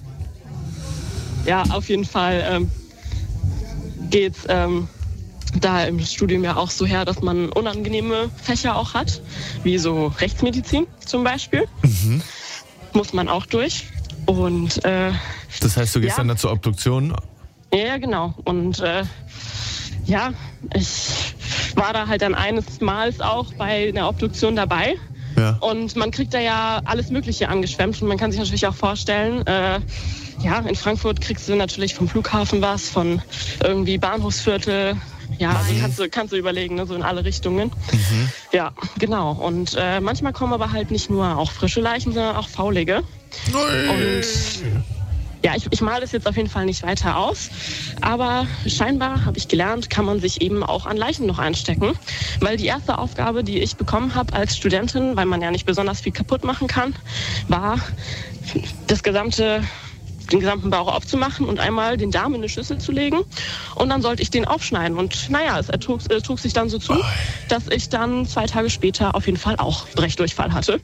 ja, auf jeden Fall ähm, geht's ähm, da im Studium ja auch so her, dass man unangenehme Fächer auch hat, wie so Rechtsmedizin zum Beispiel. Mhm. Muss man auch durch. Und äh, Das heißt, du gehst Ja. dann da zur Obduktion? ja, ja, genau. Und äh, ja, ich war da halt dann eines Mals auch bei einer Obduktion dabei. Ja. Und man kriegt da ja alles Mögliche angeschwemmt. Und man kann sich natürlich auch vorstellen, äh, ja, in Frankfurt kriegst du natürlich vom Flughafen was, von irgendwie Bahnhofsviertel. Ja, also kannst du, kannst du überlegen, ne, so in alle Richtungen. Ja, genau. Und äh, manchmal kommen aber halt nicht nur auch frische Leichen, sondern auch faulige. Und ja, ich, ich male das jetzt auf jeden Fall nicht weiter aus. Aber scheinbar, habe ich gelernt, kann man sich eben auch an Leichen noch einstecken. Weil die erste Aufgabe, die ich bekommen habe als Studentin, weil man ja nicht besonders viel kaputt machen kann, war, das gesamte, den gesamten Bauch aufzumachen und einmal den Darm in eine Schüssel zu legen. Und dann sollte ich den aufschneiden. Und naja, es ertrug, äh, trug sich dann so zu, dass ich dann zwei Tage später auf jeden Fall auch Brechdurchfall hatte.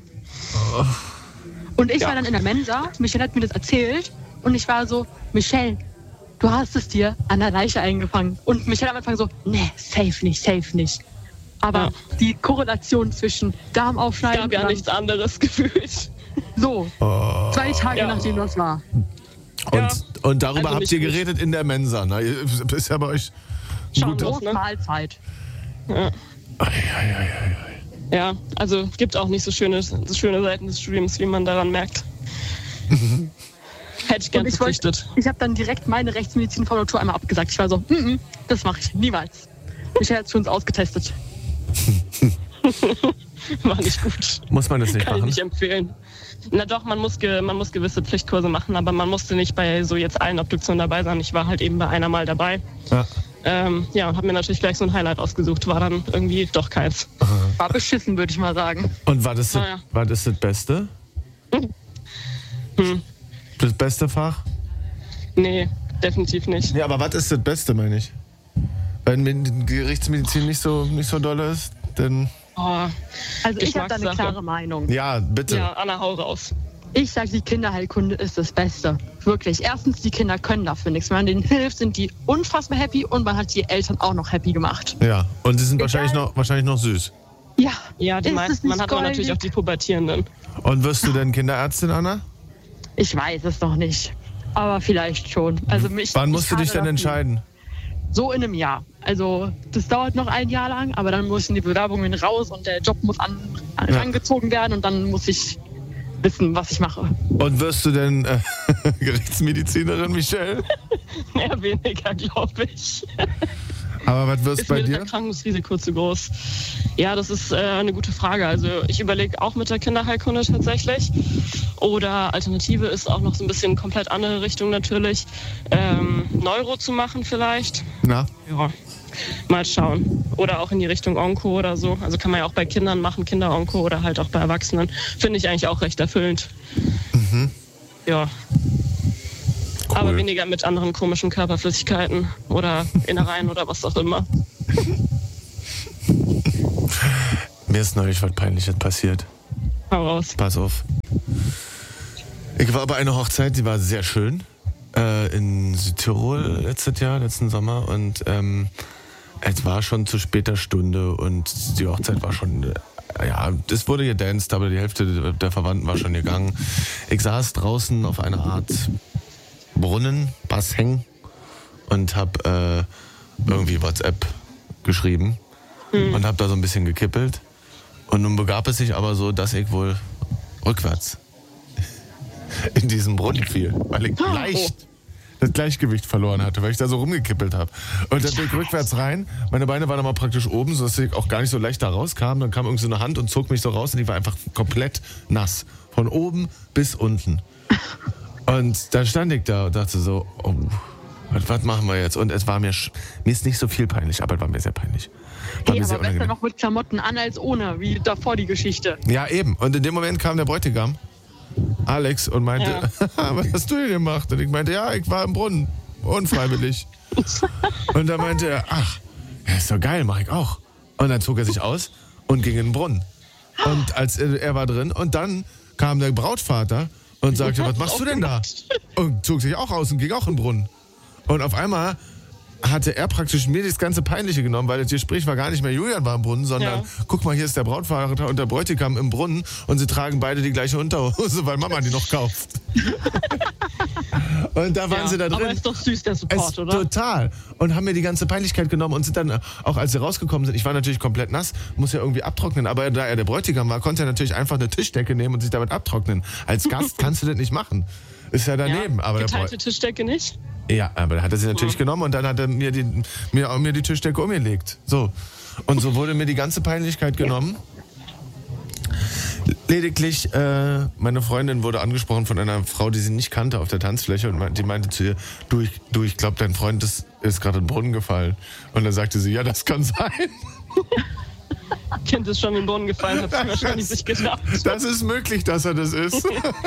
Und ich Ja. war dann in der Mensa, Michelle hat mir das erzählt und ich war so, Michelle, du hast es dir an der Leiche eingefangen. Und Michelle am Anfang so, nee, safe nicht, safe nicht. Aber Ja. die Korrelation zwischen Darm Es aufschneiden gab ja und nichts anderes gefühlt. so, Oh. zwei Tage Ja. nachdem das war. Und, Ja. und darüber Also habt nicht ihr gut. geredet in der Mensa. Ne? Ihr- Ist ja bei euch ein Schauen guter- wir. Große ne? Mahlzeit. Ei, ei, ei, ei, ei. Ja, also gibt auch nicht so schöne, so schöne Seiten des Studiums, wie man daran merkt. Hätte ich gern Und ich wollte- verzichtet. Ich habe dann direkt meine Rechtsmedizin-Formulatur einmal abgesagt. Ich war so, mm -mm, das mache ich niemals. Michelle hat es für uns ausgetestet. War nicht gut. Muss man das nicht Kann ich machen? nicht empfehlen. Na doch, man muss, ge, man muss gewisse Pflichtkurse machen, aber man musste nicht bei so jetzt allen Obduktionen dabei sein. Ich war halt eben bei einer mal dabei. Ja. Ähm, ja, und habe mir natürlich gleich so ein Highlight ausgesucht. War dann irgendwie doch keins. War beschissen, würde ich mal sagen. Und war das, das, Ah, ja. war das das Beste? Hm. Das beste Fach? Nee, definitiv nicht. Ja, aber was ist das Beste, meine ich? Wenn Med- Gerichtsmedizin nicht so, nicht so doll ist, dann... Oh, Also ich habe da eine Geschmackssache. klare Meinung. Ja, bitte. ja, Anna, hau raus. Ich sage, die Kinderheilkunde ist das Beste. Wirklich. Erstens, die Kinder können dafür nichts. Wenn man denen hilft, sind die unfassbar happy und man hat die Eltern auch noch happy gemacht. Ja, und sie sind Egal. wahrscheinlich noch, wahrscheinlich noch süß. Ja, Ja, die Ist es meisten. nicht Man hat aber goldig? natürlich auch die Pubertierenden. Und wirst du denn Kinderärztin, Anna? ich weiß es noch nicht. Aber vielleicht schon. Also mich, Wann ich musst du dich hadere denn dafür. entscheiden? So in einem Jahr. Also das dauert noch ein Jahr lang, aber dann müssen die Bewerbungen raus und der Job muss an, an, Ja. angezogen werden und dann muss ich wissen, was ich mache. Und wirst du denn äh, Gerichtsmedizinerin, Michelle? Eher weniger, glaube ich. Aber was wirst Ist bei mir das dir? Erkrankungsrisiko zu groß? Ja, das ist äh, eine gute Frage. Also ich überlege auch mit der Kinderheilkunde tatsächlich. Oder Alternative ist auch noch so ein bisschen komplett andere Richtung natürlich. Ähm, Neuro zu machen vielleicht. Na? Ja, mal schauen. Oder auch in die Richtung Onko oder so. Also kann man ja auch bei Kindern machen, Kinderonko oder halt auch bei Erwachsenen. Finde ich eigentlich auch recht erfüllend. Mhm. Ja. Cool. Aber weniger mit anderen komischen Körperflüssigkeiten oder Innereien oder was auch immer. Mir ist neulich was Peinliches passiert. Hau raus. Pass auf. Ich war bei einer Hochzeit, die war sehr schön. Äh, in Südtirol letztes Jahr, letzten Sommer. Und ähm, es war schon zu später Stunde und die Hochzeit war schon... Äh, ja, es wurde gedanced, aber die Hälfte der Verwandten war schon gegangen. Ich saß draußen auf einer Art Brunnen, Bassheng und hab äh, irgendwie WhatsApp geschrieben Hm. und hab da so ein bisschen gekippelt. Und nun begab es sich aber so, dass ich wohl rückwärts in diesen Brunnen fiel, weil ich leicht das Gleichgewicht verloren hatte, weil ich da so rumgekippelt habe. Und dann bin ich rückwärts rein, meine Beine waren aber praktisch oben, sodass ich auch gar nicht so leicht da rauskam. Dann kam irgendwie so eine Hand und zog mich so raus und ich war einfach komplett nass. Von oben bis unten. Und dann stand ich da und dachte so, oh, was, was machen wir jetzt? Und es war mir, sch- mir ist nicht so viel peinlich, aber es war mir sehr peinlich. War Hey, mir sehr aber besser unangenehm. noch mit Klamotten an als ohne, wie davor die Geschichte. Ja, eben. Und in dem Moment kam der Bräutigam, Alex, und meinte, was hast du denn gemacht? Und ich meinte, ja, ich war im Brunnen, unfreiwillig. Und da meinte er, ach, ja, ist doch geil, mach ich auch. Und dann zog er sich aus und ging in den Brunnen. Und als er, er war drin und dann kam der Brautvater und sagte, was machst du denn da? Und zog sich auch aus und ging auch in den Brunnen. Und auf einmal hatte er praktisch mir das ganze Peinliche genommen, weil das Gespräch war gar nicht mehr Julian war im Brunnen, sondern Ja. guck mal, hier ist der Brautvater und der Bräutigam im Brunnen und sie tragen beide die gleiche Unterhose, weil Mama die noch kauft. Und da waren Ja, sie da drin. aber ist doch süß, der Support, Es, oder? Total. Und haben mir die ganze Peinlichkeit genommen und sind dann, äh, auch als sie rausgekommen sind, ich war natürlich komplett nass, muss ja irgendwie abtrocknen, aber da er der Bräutigam war, konnte er natürlich einfach eine Tischdecke nehmen und sich damit abtrocknen. Als Gast kannst du das nicht machen. Ist ja daneben. Ja, aber der geteilte Bräu- Tischdecke nicht? ja, aber da hat er sie natürlich genommen und dann hat er mir die, mir, mir die Tischdecke umgelegt. So. Und so wurde mir die ganze Peinlichkeit genommen. Lediglich, äh, meine Freundin wurde angesprochen von einer Frau, die sie nicht kannte auf der Tanzfläche und me- die meinte zu ihr, du, ich, du, ich glaube, dein Freund ist, ist gerade in den Brunnen gefallen. Und dann sagte sie, ja, das kann sein. Kind ist schon in den Brunnen gefallen, hat sich wahrscheinlich sich gedacht. Das ist möglich, dass er das ist.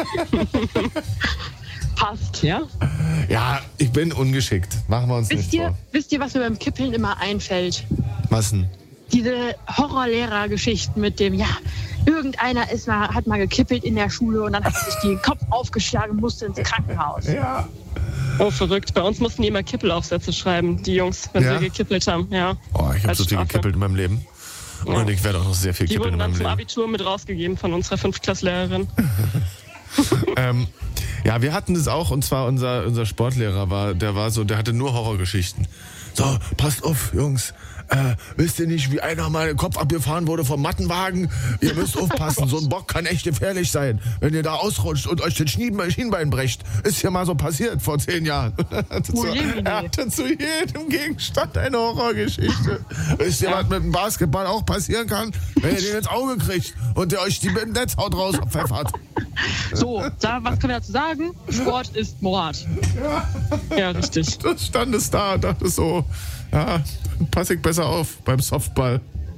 Passt. Ja? Ja, ich bin ungeschickt. Machen wir uns Wisst nicht ihr, vor. wisst ihr, was mir beim Kippeln immer einfällt? Was denn? Diese Horrorlehrer-Geschichten mit dem, ja, irgendeiner ist mal, hat mal gekippelt in der Schule und dann hat er sich den Kopf aufgeschlagen und musste ins Krankenhaus. Ja. Oh, verrückt. Bei uns mussten die immer Kippelaufsätze schreiben, die Jungs, wenn Ja? sie gekippelt haben. Ja. Oh, ich habe Als so viel Strafe. gekippelt in meinem Leben. Ja. Und ich werde auch noch sehr viel Die kippeln wurden in dann meinem zum Leben. Abitur mit rausgegeben von unserer Fünftklasslehrerin. Ähm, ja, wir hatten das auch, und zwar unser, unser Sportlehrer war, der war so, der hatte nur Horrorgeschichten. So, passt auf, Jungs. Äh, wisst ihr nicht, wie einer mal den Kopf abgefahren wurde vom Mattenwagen? Ihr müsst aufpassen, so ein Bock kann echt gefährlich sein. Wenn ihr da ausrutscht und euch den Schienbein, Schienbein brecht. Ist ja mal so passiert vor zehn Jahren. Er hatte Oh, so, je, er hatte zu jedem Gegenstand eine Horrorgeschichte. Wisst ihr, was mit dem Basketball auch passieren kann? Wenn ihr den ins Auge kriegt und der euch die Netzhaut rauspfeffert. So, da, was können wir dazu sagen? Sport ist Mord. Ja, richtig. Du standest da und dachte so, ja, pass ich besser auf beim Softball.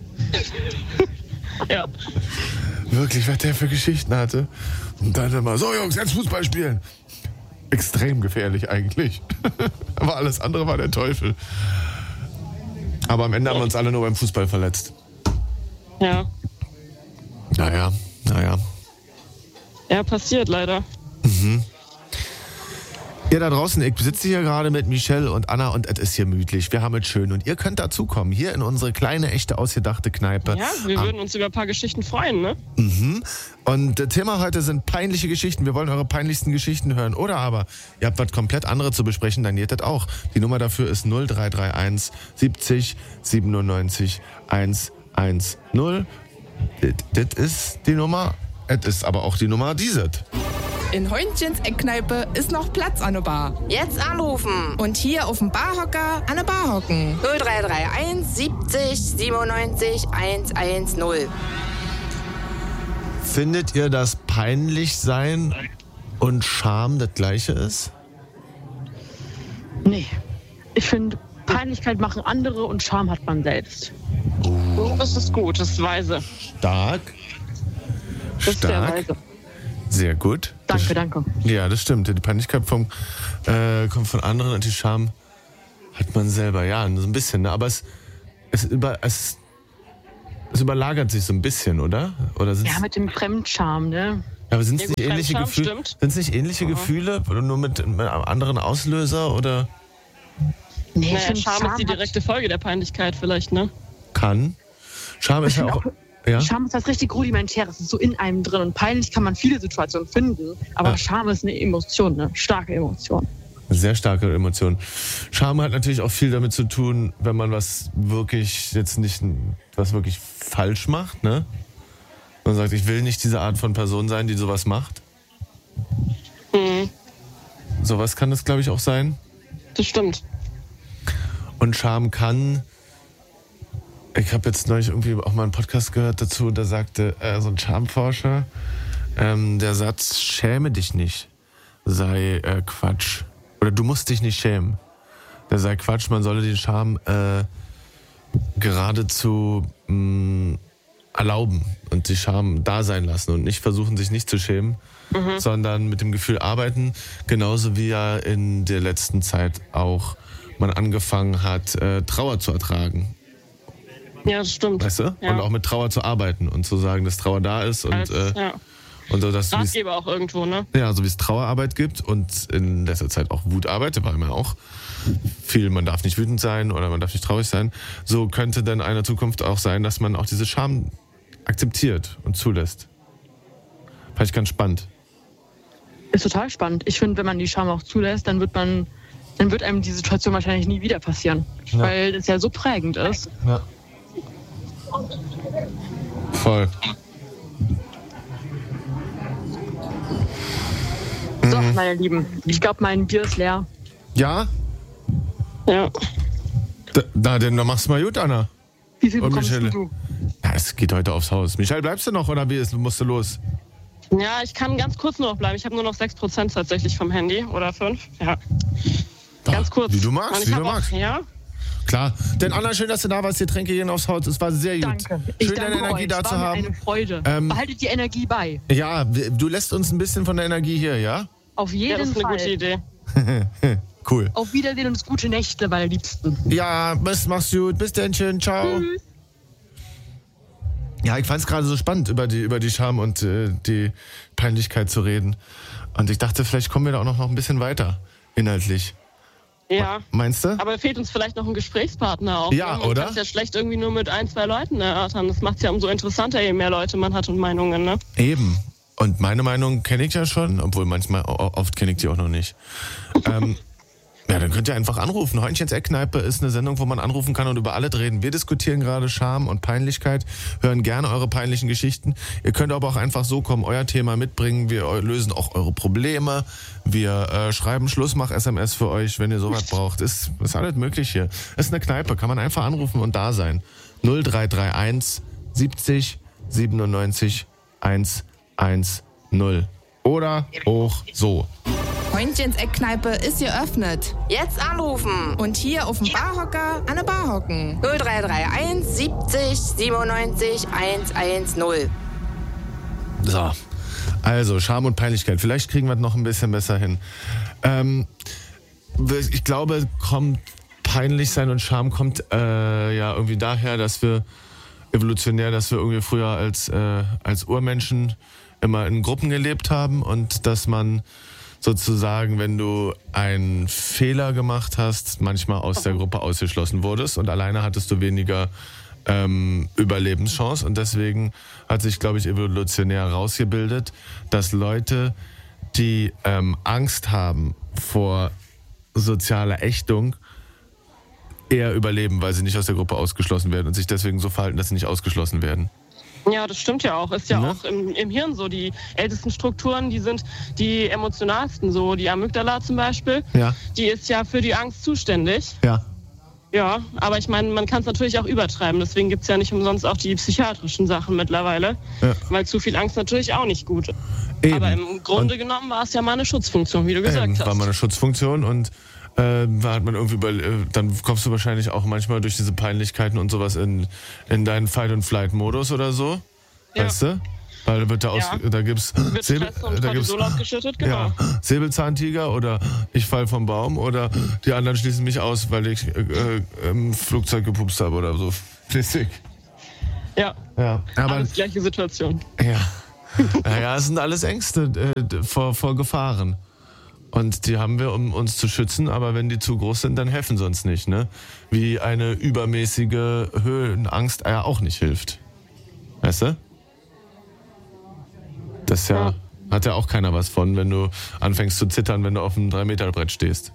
Ja. Wirklich, was der für Geschichten hatte. Und dann immer, so Jungs, jetzt Fußball spielen. Extrem gefährlich eigentlich. Aber alles andere war der Teufel. Aber am Ende haben wir uns alle nur beim Fußball verletzt. Ja. Naja, naja. Ja, passiert leider. Ihr da draußen, ich sitze hier gerade mit Michelle und Anna und es ist hier gemütlich. Wir haben es schön und ihr könnt dazukommen, hier in unsere kleine, echte, ausgedachte Kneipe. Ja, wir Am- würden uns über ein paar Geschichten freuen, ne? Mhm. Und das Thema heute sind peinliche Geschichten. Wir wollen eure peinlichsten Geschichten hören. Oder aber ihr habt was komplett anderes zu besprechen, dann geht das auch. Die Nummer dafür ist null drei drei eins siebzig siebenundneunzig hundertzehn. Das ist die Nummer. Es ist aber auch die Nummer dieses. In Heunchens Eckkneipe ist noch Platz an der Bar. Jetzt anrufen. Und hier auf dem Barhocker an der Bar hocken. null drei drei eins siebzig siebenundneunzig hundertzehn. Findet ihr, dass peinlich sein und Scham das Gleiche ist? Nee. Ich finde, Peinlichkeit machen andere und Scham hat man selbst. Oh, das ist gut, das ist weise. Stark. Das ist sehr Stark. weise. Sehr gut. Danke, Das- danke. Ja, das stimmt. Die Peinlichkeit vom, äh, kommt von anderen und die Scham hat man selber. Ja, so ein bisschen. Ne? Aber es, es, über, es, es überlagert sich so ein bisschen, oder? Oder sind's, Ja, mit dem Fremdscham, ne? aber sind es Ja, gut, nicht ähnliche Fremdscham Gefühle? stimmt. Sind es nicht ähnliche Gefühle, oder nur mit, mit einem anderen Auslöser oder Nee, ich Naja, finde, Scham ist die direkte Folge der Peinlichkeit vielleicht, ne? kann? Scham ist ja auch. Ja? Scham ist was richtig Rudimentäres, es ist so in einem drin. Und peinlich kann man viele Situationen finden, aber Ja. Scham ist eine Emotion, eine starke Emotion. Eine sehr starke Emotion. Scham hat natürlich auch viel damit zu tun, wenn man was wirklich jetzt nicht was wirklich falsch macht, ne? Man sagt, ich will nicht diese Art von Person sein, die sowas macht. Mhm, Sowas kann es, glaube ich, auch sein. das stimmt. Und Scham kann. Ich habe jetzt neulich irgendwie auch mal einen Podcast gehört dazu, da sagte äh, so ein Schamforscher, ähm, der Satz, schäme dich nicht, sei äh, Quatsch. Oder du musst dich nicht schämen. Der sei Quatsch, man solle den Scham äh, geradezu mh, erlauben und die Scham da sein lassen und nicht versuchen, sich nicht zu schämen, Mhm. sondern mit dem Gefühl arbeiten, genauso wie ja in der letzten Zeit auch man angefangen hat, äh, Trauer zu ertragen. Ja, das stimmt. Weißt du? Ja. Und auch mit Trauer zu arbeiten und zu sagen, dass Trauer da ist und, Als, äh, ja. und so, dass du wie's- Ratgeber auch irgendwo, ne? ja, so wie es Trauerarbeit gibt und in letzter Zeit auch Wutarbeit, da war immer auch viel, man darf nicht wütend sein oder man darf nicht traurig sein. So könnte dann in der Zukunft auch sein, dass man auch diese Scham akzeptiert und zulässt. Fand ich ganz spannend. Ist total spannend. Ich finde, wenn man die Scham auch zulässt, dann wird man, dann wird einem die Situation wahrscheinlich nie wieder passieren. Ja. Weil es ja so prägend ist. Ja. Voll. So, Mhm. meine Lieben, ich glaube, mein Bier ist leer. Ja? Ja. Da, da, denn dann machst du mal gut, Anna. Wie viel Und bekommst Michelle? du? Ja, es geht heute aufs Haus. Michael, bleibst du noch oder wie ist, musst du los? Ja, ich kann ganz kurz nur noch bleiben. Ich habe nur noch sechs Prozent tatsächlich vom Handy oder fünf. Ja. Ganz kurz. Wie du magst, Und ich wie du hab auch- magst. Ja. Klar. Denn Anna, schön, dass du da warst. Die Tränke gehen aufs Haus. Es war sehr gut. Danke. Ich Schön, danke deine Energie euch. da Es zu war mir haben. eine Freude. Ähm, Behaltet die Energie bei. Ja, w- du lässt uns ein bisschen von der Energie hier, ja? Auf ja, jeden das ist eine Fall. gute Idee. Cool. Auf Wiedersehen und gute Nächte, meine Liebsten. Ja, bis, mach's gut. Bis dann, schön. Ciao. Tschüss. Ja, ich fand es gerade so spannend, über die, über die Scham und äh, die Peinlichkeit zu reden. Und ich dachte, vielleicht kommen wir da auch noch, noch ein bisschen weiter, inhaltlich. Ja. Meinst du? Aber fehlt uns vielleicht noch ein Gesprächspartner auch. Ja, ne? Man oder? kann es ja schlecht irgendwie nur mit ein, zwei Leuten erörtern. Das macht es ja umso interessanter, je mehr Leute man hat und Meinungen, ne? Eben. Und meine Meinung kenne ich ja schon, obwohl manchmal, o- oft kenne ich die auch noch nicht. ähm, ja, dann könnt ihr einfach anrufen. Heunchens Eckkneipe ist eine Sendung, wo man anrufen kann und über alles reden. Wir diskutieren gerade Scham und Peinlichkeit, hören gerne eure peinlichen Geschichten. Ihr könnt aber auch einfach so kommen, euer Thema mitbringen. Wir eu- lösen auch eure Probleme. Wir äh, schreiben Schlussmach-S M S für euch, wenn ihr sowas braucht. Ist, ist alles möglich hier. Ist eine Kneipe, kann man einfach anrufen und da sein. null drei drei eins siebzig siebenundneunzig hundertzehn. Oder auch so. Heunchens Eckkneipe ist geöffnet. Jetzt anrufen. Und hier auf dem Barhocker an der Bar hocken. null drei drei eins siebzig siebenundneunzig hundertzehn. So, also Scham und Peinlichkeit. Vielleicht kriegen wir es noch ein bisschen besser hin. Ähm, ich glaube, kommt peinlich sein und Scham kommt äh, ja irgendwie daher, dass wir evolutionär, dass wir irgendwie früher als, äh, als Urmenschen immer in Gruppen gelebt haben und dass man sozusagen, wenn du einen Fehler gemacht hast, manchmal aus der Gruppe ausgeschlossen wurdest und alleine hattest du weniger ähm, Überlebenschance und deswegen hat sich, glaube ich, evolutionär herausgebildet, dass Leute, die ähm, Angst haben vor sozialer Ächtung, eher überleben, weil sie nicht aus der Gruppe ausgeschlossen werden und sich deswegen so verhalten, dass sie nicht ausgeschlossen werden. Ja, das stimmt ja auch. Ist ja, Ne? auch im, im Hirn so. Die ältesten Strukturen, die sind die emotionalsten. So die Amygdala zum Beispiel, Ja. die ist ja für die Angst zuständig. Ja. Ja, aber ich meine, man kann es natürlich auch übertreiben. Deswegen gibt es ja nicht umsonst auch die psychiatrischen Sachen mittlerweile. Ja. Weil zu viel Angst natürlich auch nicht gut ist. Eben. Aber im Grunde Und genommen war es ja mal eine Schutzfunktion, wie du gesagt ähm, hast. war mal eine Schutzfunktion und äh, da hat man irgendwie über, äh, dann kommst du wahrscheinlich auch manchmal durch diese Peinlichkeiten und sowas in, in deinen Fight-and-Flight-Modus oder so. Ja. Weißt du? Weil da wird da, aus, Ja. da gibt's Wird Säbel- Stress und da gibt's Cortisol ausgeschüttet, genau. ja, Säbelzahntiger oder ich fall vom Baum oder die anderen schließen mich aus, weil ich äh, äh, im Flugzeug gepupst habe oder so. Flüssig. Ja, Ja, aber alles gleiche Situation. ja. Naja, es sind alles Ängste äh, vor, vor Gefahren. Und die haben wir, um uns zu schützen, aber wenn die zu groß sind, dann helfen sie uns nicht, ne? Wie eine übermäßige Höhenangst ja auch nicht hilft. Weißt du? Das ja, Ja. hat ja auch keiner was von, wenn du anfängst zu zittern, wenn du auf einem drei Meter Brett stehst.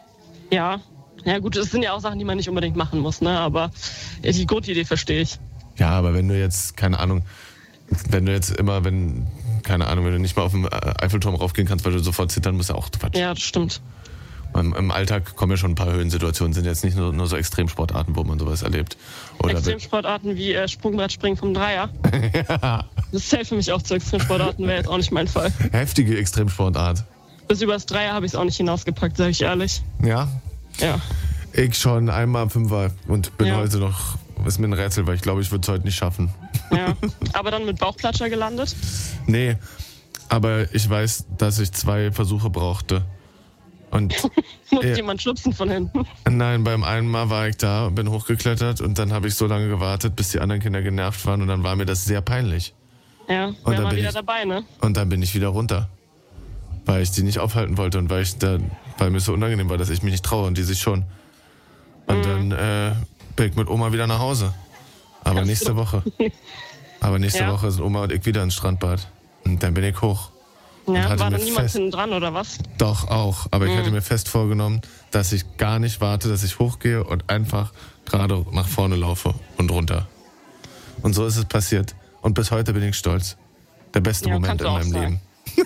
Ja, ja gut, das sind ja auch Sachen, die man nicht unbedingt machen muss, ne? Aber die Grundidee verstehe ich. Ja, aber wenn du jetzt, keine Ahnung, wenn du jetzt immer, wenn, keine Ahnung, wenn du nicht mal auf den Eiffelturm raufgehen kannst, weil du sofort zittern musst, ja auch Quatsch. Ja, das stimmt. Im, Im Alltag kommen ja schon ein paar Höhensituationen, sind jetzt nicht nur, nur so Extremsportarten, wo man sowas erlebt. Oder Extremsportarten wie äh, Sprungbrettspringen vom Dreier. ja, Das zählt für mich auch zu Extremsportarten, wäre jetzt auch nicht mein Fall. heftige Extremsportart. Bis übers Dreier habe ich es auch nicht hinausgepackt, sage ich ehrlich. Ja, Ja. ich schon einmal Fünfer und bin Ja. heute noch, ist mir ein Rätsel, weil ich glaube, ich würde es heute nicht schaffen. Ja. Aber dann mit Bauchplatscher gelandet? Nee, aber ich weiß, dass ich zwei Versuche brauchte. Und Muss Ja. jemand schubsen von hinten? nein, beim einen Mal war ich da, bin hochgeklettert und dann habe ich so lange gewartet, bis die anderen Kinder genervt waren und dann war mir das sehr peinlich. Ja, dann wäre mal bin wieder ich- dabei, ne? Und dann bin ich wieder runter, weil ich die nicht aufhalten wollte und weil ich da, weil mir so unangenehm war, dass ich mich nicht traue und die sich schon. Und dann äh, bin ich mit Oma wieder nach Hause. Aber Ach so. nächste Woche. Aber nächste Ja. Woche sind Oma und ich wieder ins Strandbad. Und dann bin ich hoch. Ja, hatte war mir dann niemand fest- hinten dran oder was? Doch, auch. Aber ich hatte mir fest vorgenommen, dass ich gar nicht warte, dass ich hochgehe und einfach gerade nach vorne laufe und runter. Und so ist es passiert. Und bis heute bin ich stolz. Der beste Ja, Moment kannst in du auch meinem sein.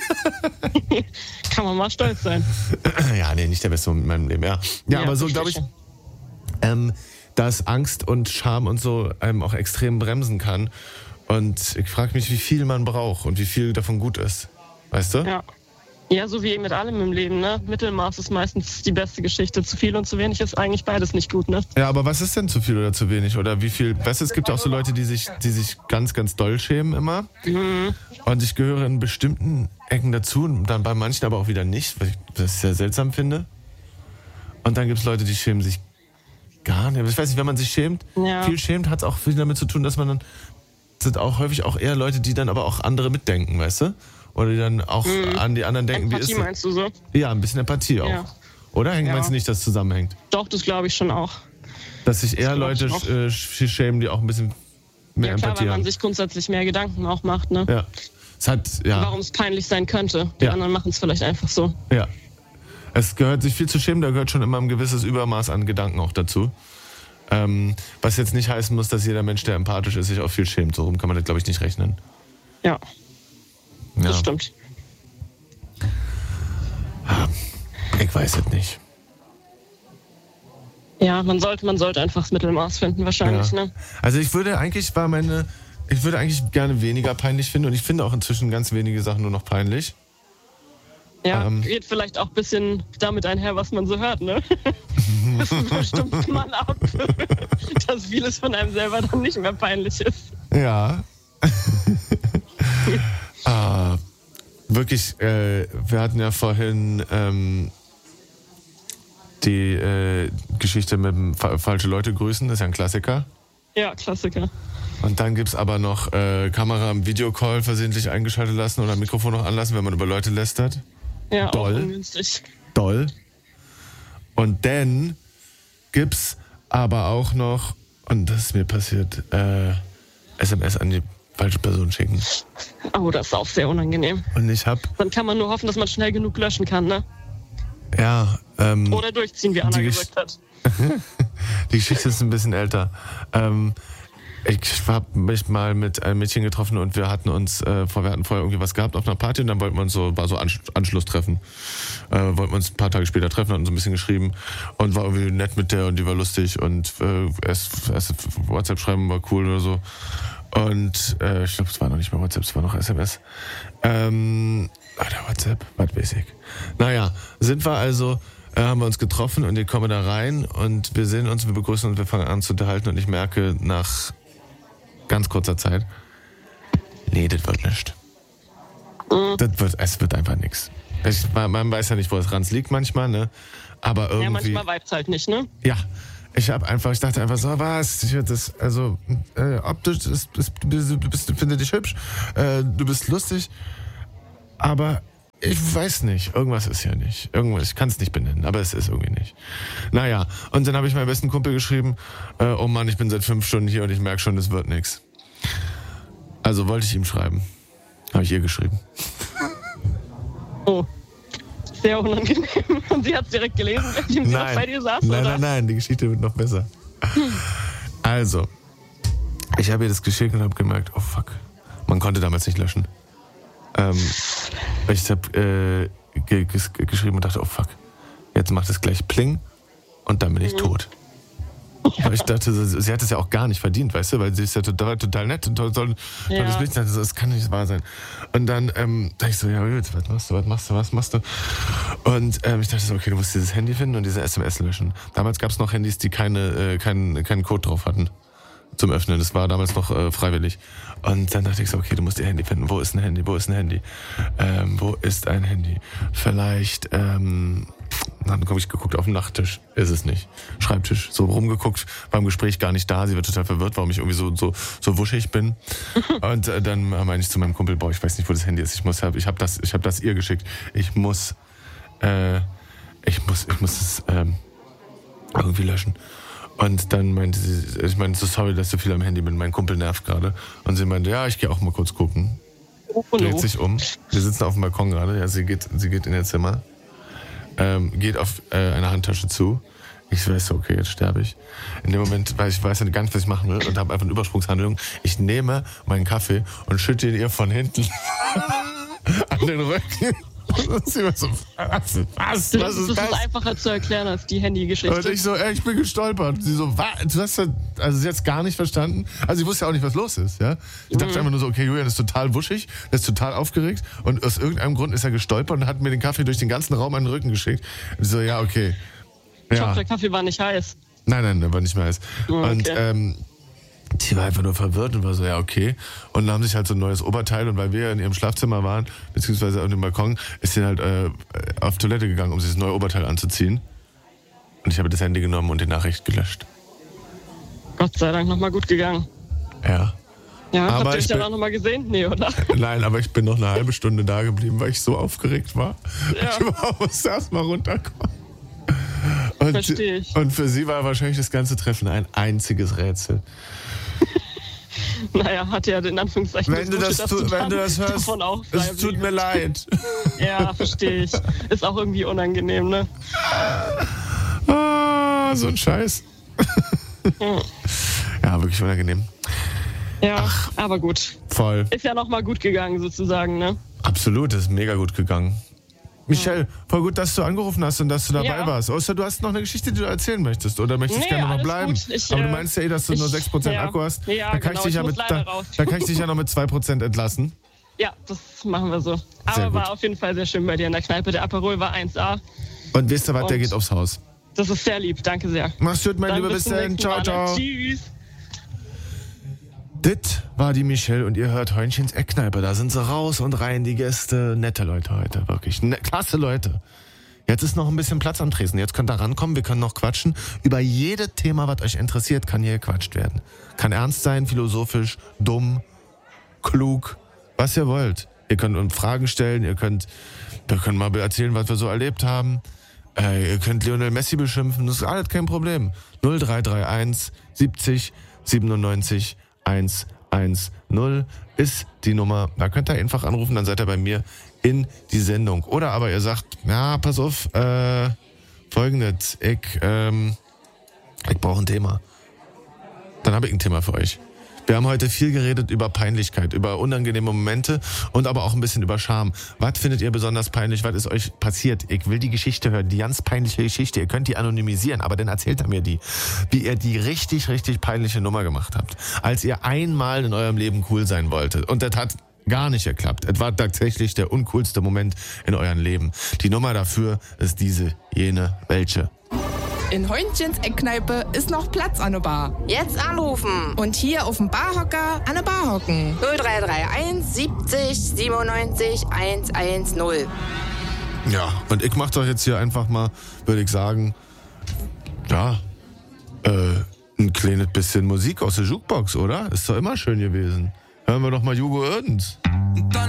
Leben. Kann man mal stolz sein. Ja, nee, nicht der beste Moment in meinem Leben, ja. Ja, Ja, aber so verstehe glaube ich, schon. ähm, dass Angst und Scham und so einem auch extrem bremsen kann. Und ich frage mich, wie viel man braucht und wie viel davon gut ist. Weißt du? Ja. Ja, so wie mit allem im Leben, ne? Mittelmaß ist meistens die beste Geschichte. Zu viel und zu wenig ist eigentlich beides nicht gut, ne? Ja, aber was ist denn zu viel oder zu wenig? Oder wie viel? Weißt du, es gibt ja auch so Leute, die sich, die sich ganz, ganz doll schämen immer. Mhm. Und ich gehöre in bestimmten Ecken dazu, und dann bei manchen aber auch wieder nicht, weil ich das sehr seltsam finde. Und dann gibt es Leute, die schämen sich gar nicht. Ich weiß nicht, wenn man sich schämt, Ja. viel schämt, hat es auch viel damit zu tun, dass man dann, sind auch häufig auch eher Leute, die dann aber auch andere mitdenken, weißt du? Oder die dann auch an die anderen denken, Empathie wie ist meinst du so? Ja, ein bisschen Empathie auch. Ja. Oder? Ja. Meinst du nicht, dass es zusammenhängt? Doch, das glaube ich schon auch. Dass sich eher glaub ich Leute auch. äh, sch- schämen, die auch ein bisschen mehr Ja klar, Empathie weil man haben. sich grundsätzlich mehr Gedanken auch macht, ne? Ja. Es hat, ja, Warum es peinlich sein könnte. Die Ja. anderen machen es vielleicht einfach so. ja. Es gehört sich viel zu schämen, da gehört schon immer ein gewisses Übermaß an Gedanken auch dazu. Ähm, was jetzt nicht heißen muss, dass jeder Mensch, der empathisch ist, sich auch viel schämt. So rum kann man das, glaube ich, nicht rechnen. Ja, Ja. das stimmt. Ich weiß es nicht. Ja, man sollte, man sollte einfach das Mittelmaß finden, wahrscheinlich, Ja. ne? Also ich würde eigentlich, war meine, ich würde eigentlich gerne weniger peinlich finden und ich finde auch inzwischen ganz wenige Sachen nur noch peinlich. Ja, Ähm. geht vielleicht auch ein bisschen damit einher, was man so hört, ne? Das bestimmt man auch, dass vieles von einem selber dann nicht mehr peinlich ist. Ja. ah, wirklich, äh, wir hatten ja vorhin ähm, die äh, Geschichte mit dem fa- falsche Leute grüßen, das ist ja ein Klassiker. Ja, Klassiker. Und dann gibt's aber noch äh, Kamera im Videocall versehentlich eingeschaltet lassen oder Mikrofon noch anlassen, wenn man über Leute lästert. Ja, Doll. auch ungünstig. Doll. Und dann gibt's aber auch noch, und das ist mir passiert, äh, S M S an die falsche Person schicken. Oh, das ist auch sehr unangenehm. Und ich hab, Dann kann man nur hoffen, dass man schnell genug löschen kann, ne? ja, ähm, Oder durchziehen, wie Anna die gesagt hat. die Geschichte ist ein bisschen älter. Ähm, ich habe mich mal mit einem Mädchen getroffen und wir hatten uns, äh, vor, wir hatten vorher irgendwie was gehabt auf einer Party und dann wollten wir uns so, war so Ansch- Anschlusstreffen. Äh, wollten wir uns ein paar Tage später treffen, hatten so ein bisschen geschrieben und war irgendwie nett mit der und die war lustig und äh, erst, erst WhatsApp schreiben war cool oder so. Und äh, ich glaube, es war noch nicht mehr WhatsApp, es war noch S M S. Ähm, oder WhatsApp, was weiß ich. Naja, sind wir also, äh, haben wir uns getroffen und ich komme da rein und wir sehen uns, wir begrüßen uns, wir fangen an zu unterhalten und ich merke nach ganz kurzer Zeit, nee, das wird nicht. Mhm. Das wird, es wird einfach nichts. Ich, man, man weiß ja nicht, wo es Ranz liegt manchmal, ne? Aber irgendwie. Ja, manchmal vibes halt nicht, ne? Ja, ich habe einfach, ich dachte einfach so, was, ich das, also äh, optisch, ist, ist, du bist, du bist, finde dich hübsch, äh, du bist lustig, aber ich weiß nicht, irgendwas ist ja nicht, irgendwas, ich kann es nicht benennen, aber es ist irgendwie nicht. Naja, und dann habe ich meinem besten Kumpel geschrieben, äh, oh Mann, ich bin seit fünf Stunden hier und ich merke schon, es wird nichts. Also wollte ich ihm schreiben, habe ich ihr geschrieben. Oh. Sehr unangenehm. Und sie hat es direkt gelesen, während sie noch bei dir saß, nein, oder? nein, nein, die Geschichte wird noch besser. Also, ich habe ihr das geschickt und habe gemerkt, oh fuck, man konnte damals nicht löschen. Ähm, ich habe äh, ge- ge- geschrieben und dachte, oh fuck, jetzt macht es gleich Pling und dann bin ich Mhm. tot. Aber ich dachte, sie, sie hat es ja auch gar nicht verdient, weißt du, weil sie ist ja total, total nett und toll, toll, Ja. tolles Mädchen. Also, das kann nicht wahr sein. Und dann ähm, dachte ich so, ja gut, was machst du, was machst du, was machst du? Und ähm, ich dachte so, okay, du musst dieses Handy finden und diese S M S löschen. Damals gab es noch Handys, die keine, äh, keinen, keinen Code drauf hatten zum Öffnen. Das war damals noch äh, freiwillig. Und dann dachte ich so, okay, du musst ihr Handy finden. Wo ist ein Handy? Wo ist ein Handy? Ähm, wo ist ein Handy? Vielleicht, ähm, dann habe ich geguckt auf den Nachttisch. Ist es nicht. Schreibtisch. So rumgeguckt, beim Gespräch gar nicht da. Sie wird total verwirrt, warum ich irgendwie so, so, so wuschig bin. Und äh, dann meine ich zu meinem Kumpel, boah, ich weiß nicht, wo das Handy ist. Ich muss, ich habe das, ich habe das ihr geschickt. Ich muss, äh, ich muss, ich muss es, ähm, irgendwie löschen. Und dann meinte sie, ich meinte so, sorry, dass ich so viel am Handy bin, mein Kumpel nervt gerade. Und sie meinte, ja, ich gehe auch mal kurz gucken. Oh, Dreht no. sich um. Wir sitzen auf dem Balkon gerade. Ja, sie geht, sie geht in ihr Zimmer. Ähm, geht auf äh, eine Handtasche zu. Ich weiß so, okay, jetzt sterbe ich. In dem Moment weiß ich weiß ja gar nicht, was ich machen will und habe einfach eine Übersprungshandlung. Ich nehme meinen Kaffee und schütte ihn ihr von hinten an den Rücken. Und sie war so, was, was, Das, was ist das das? ist einfacher zu erklären als die Handygeschichte. Und ich so, ey, ich bin gestolpert. Sie so, was? Du hast das, also sie hat's gar nicht verstanden. Also sie wusste ja auch nicht, was los ist, ja. Ich dachte Mhm. einfach nur so, okay, Julian ist total wuschig, der ist total aufgeregt und aus irgendeinem Grund ist er gestolpert und hat mir den Kaffee durch den ganzen Raum an den Rücken geschickt. Und ich so, ja, okay. Ich Ja. hoffe, der Kaffee war nicht heiß. Nein, nein, der war nicht mehr heiß. Oh, okay. Und ähm, die war einfach nur verwirrt und war so, ja, okay. Und dann haben sich halt so ein neues Oberteil und weil wir in ihrem Schlafzimmer waren, beziehungsweise auf dem Balkon, ist sie halt äh, auf Toilette gegangen, um sich das neue Oberteil anzuziehen. Und ich habe das Handy genommen und die Nachricht gelöscht. Gott sei Dank nochmal gut gegangen. Ja. Ja, Aber habt ihr ich euch dann bin- auch nochmal gesehen? Nee, oder? Nein, aber ich bin noch eine halbe Stunde da geblieben, weil ich so aufgeregt war. Ja. Ich musste erst mal runterkommen. Und, Versteh ich. und für sie war wahrscheinlich das ganze Treffen ein einziges Rätsel. Naja, hat ja in Anführungszeichen Wenn du Gute, das, dass tu, wenn dann du das hörst, davon auch es bleiben tut mir ließ. leid. Ja, verstehe ich. Ist auch irgendwie unangenehm, ne? Ah, so ein Scheiß. Ja. Ja, wirklich unangenehm. Ja, aber gut. Voll. Ist ja nochmal gut gegangen, sozusagen, ne? Absolut, das ist mega gut gegangen. Michelle, voll gut, dass du angerufen hast und dass du dabei Ja. warst. Außer du hast noch eine Geschichte, die du erzählen möchtest oder möchtest Nee, gerne noch alles bleiben. gut. Ich, Aber du äh, meinst ja eh, dass du nur ich- sechs Prozent ja. Akku hast. Ja, da kann genau, ich dich ich ja muss mit, leider da, raus. da kann ich dich ja noch mit zwei Prozent entlassen. Ja, das machen wir so. Sehr Aber gut. war auf jeden Fall sehr schön bei dir in der Kneipe. Der Aperol war eins A. Und wisst ihr was, der Und- geht aufs Haus. Das ist sehr lieb, danke sehr. Mach's gut, mein Dann Lieber, bis zum dann. nächsten Ciao, Mal, ne? ciao. Tschüss. Das war die Michelle und ihr hört Heunchen's Eckkneipe. Da sind sie raus und rein, die Gäste. Nette Leute heute, wirklich. Ne, klasse Leute. Jetzt ist noch ein bisschen Platz am Tresen. Jetzt könnt ihr rankommen, wir können noch quatschen. Über jedes Thema, was euch interessiert, kann hier gequatscht werden. Kann ernst sein, philosophisch, dumm, klug, was ihr wollt. Ihr könnt uns Fragen stellen, ihr könnt, wir können mal erzählen, was wir so erlebt haben. Äh, ihr könnt Lionel Messi beschimpfen, das ist alles kein Problem. null drei drei eins siebzig siebenundneunzig hundertzehn ist die Nummer. Da könnt ihr einfach anrufen, dann seid ihr bei mir in die Sendung. Oder aber ihr sagt, ja, pass auf, äh, folgendes, ich, ähm, ich brauche ein Thema. Dann habe ich ein Thema für euch. Wir haben heute viel geredet über Peinlichkeit, über unangenehme Momente und aber auch ein bisschen über Scham. Was findet ihr besonders peinlich? Was ist euch passiert? Ich will die Geschichte hören, die ganz peinliche Geschichte. Ihr könnt die anonymisieren, aber dann erzählt er mir die. Wie ihr die richtig, richtig peinliche Nummer gemacht habt. Als ihr einmal in eurem Leben cool sein wolltet. Und das hat gar nicht geklappt. Es war tatsächlich der uncoolste Moment in eurem Leben. Die Nummer dafür ist diese, jene, welche. In Heunchens Eckkneipe ist noch Platz an der Bar. Jetzt anrufen. Und hier auf dem Barhocker an der Bar hocken. null drei drei eins siebzig siebenundneunzig hundertzehn. Ja, und ich mach doch jetzt hier einfach mal, würde ich sagen, ja, äh, ein kleines bisschen Musik aus der Jukebox, oder? Ist doch immer schön gewesen. Hören wir doch mal Hugo Oerdens.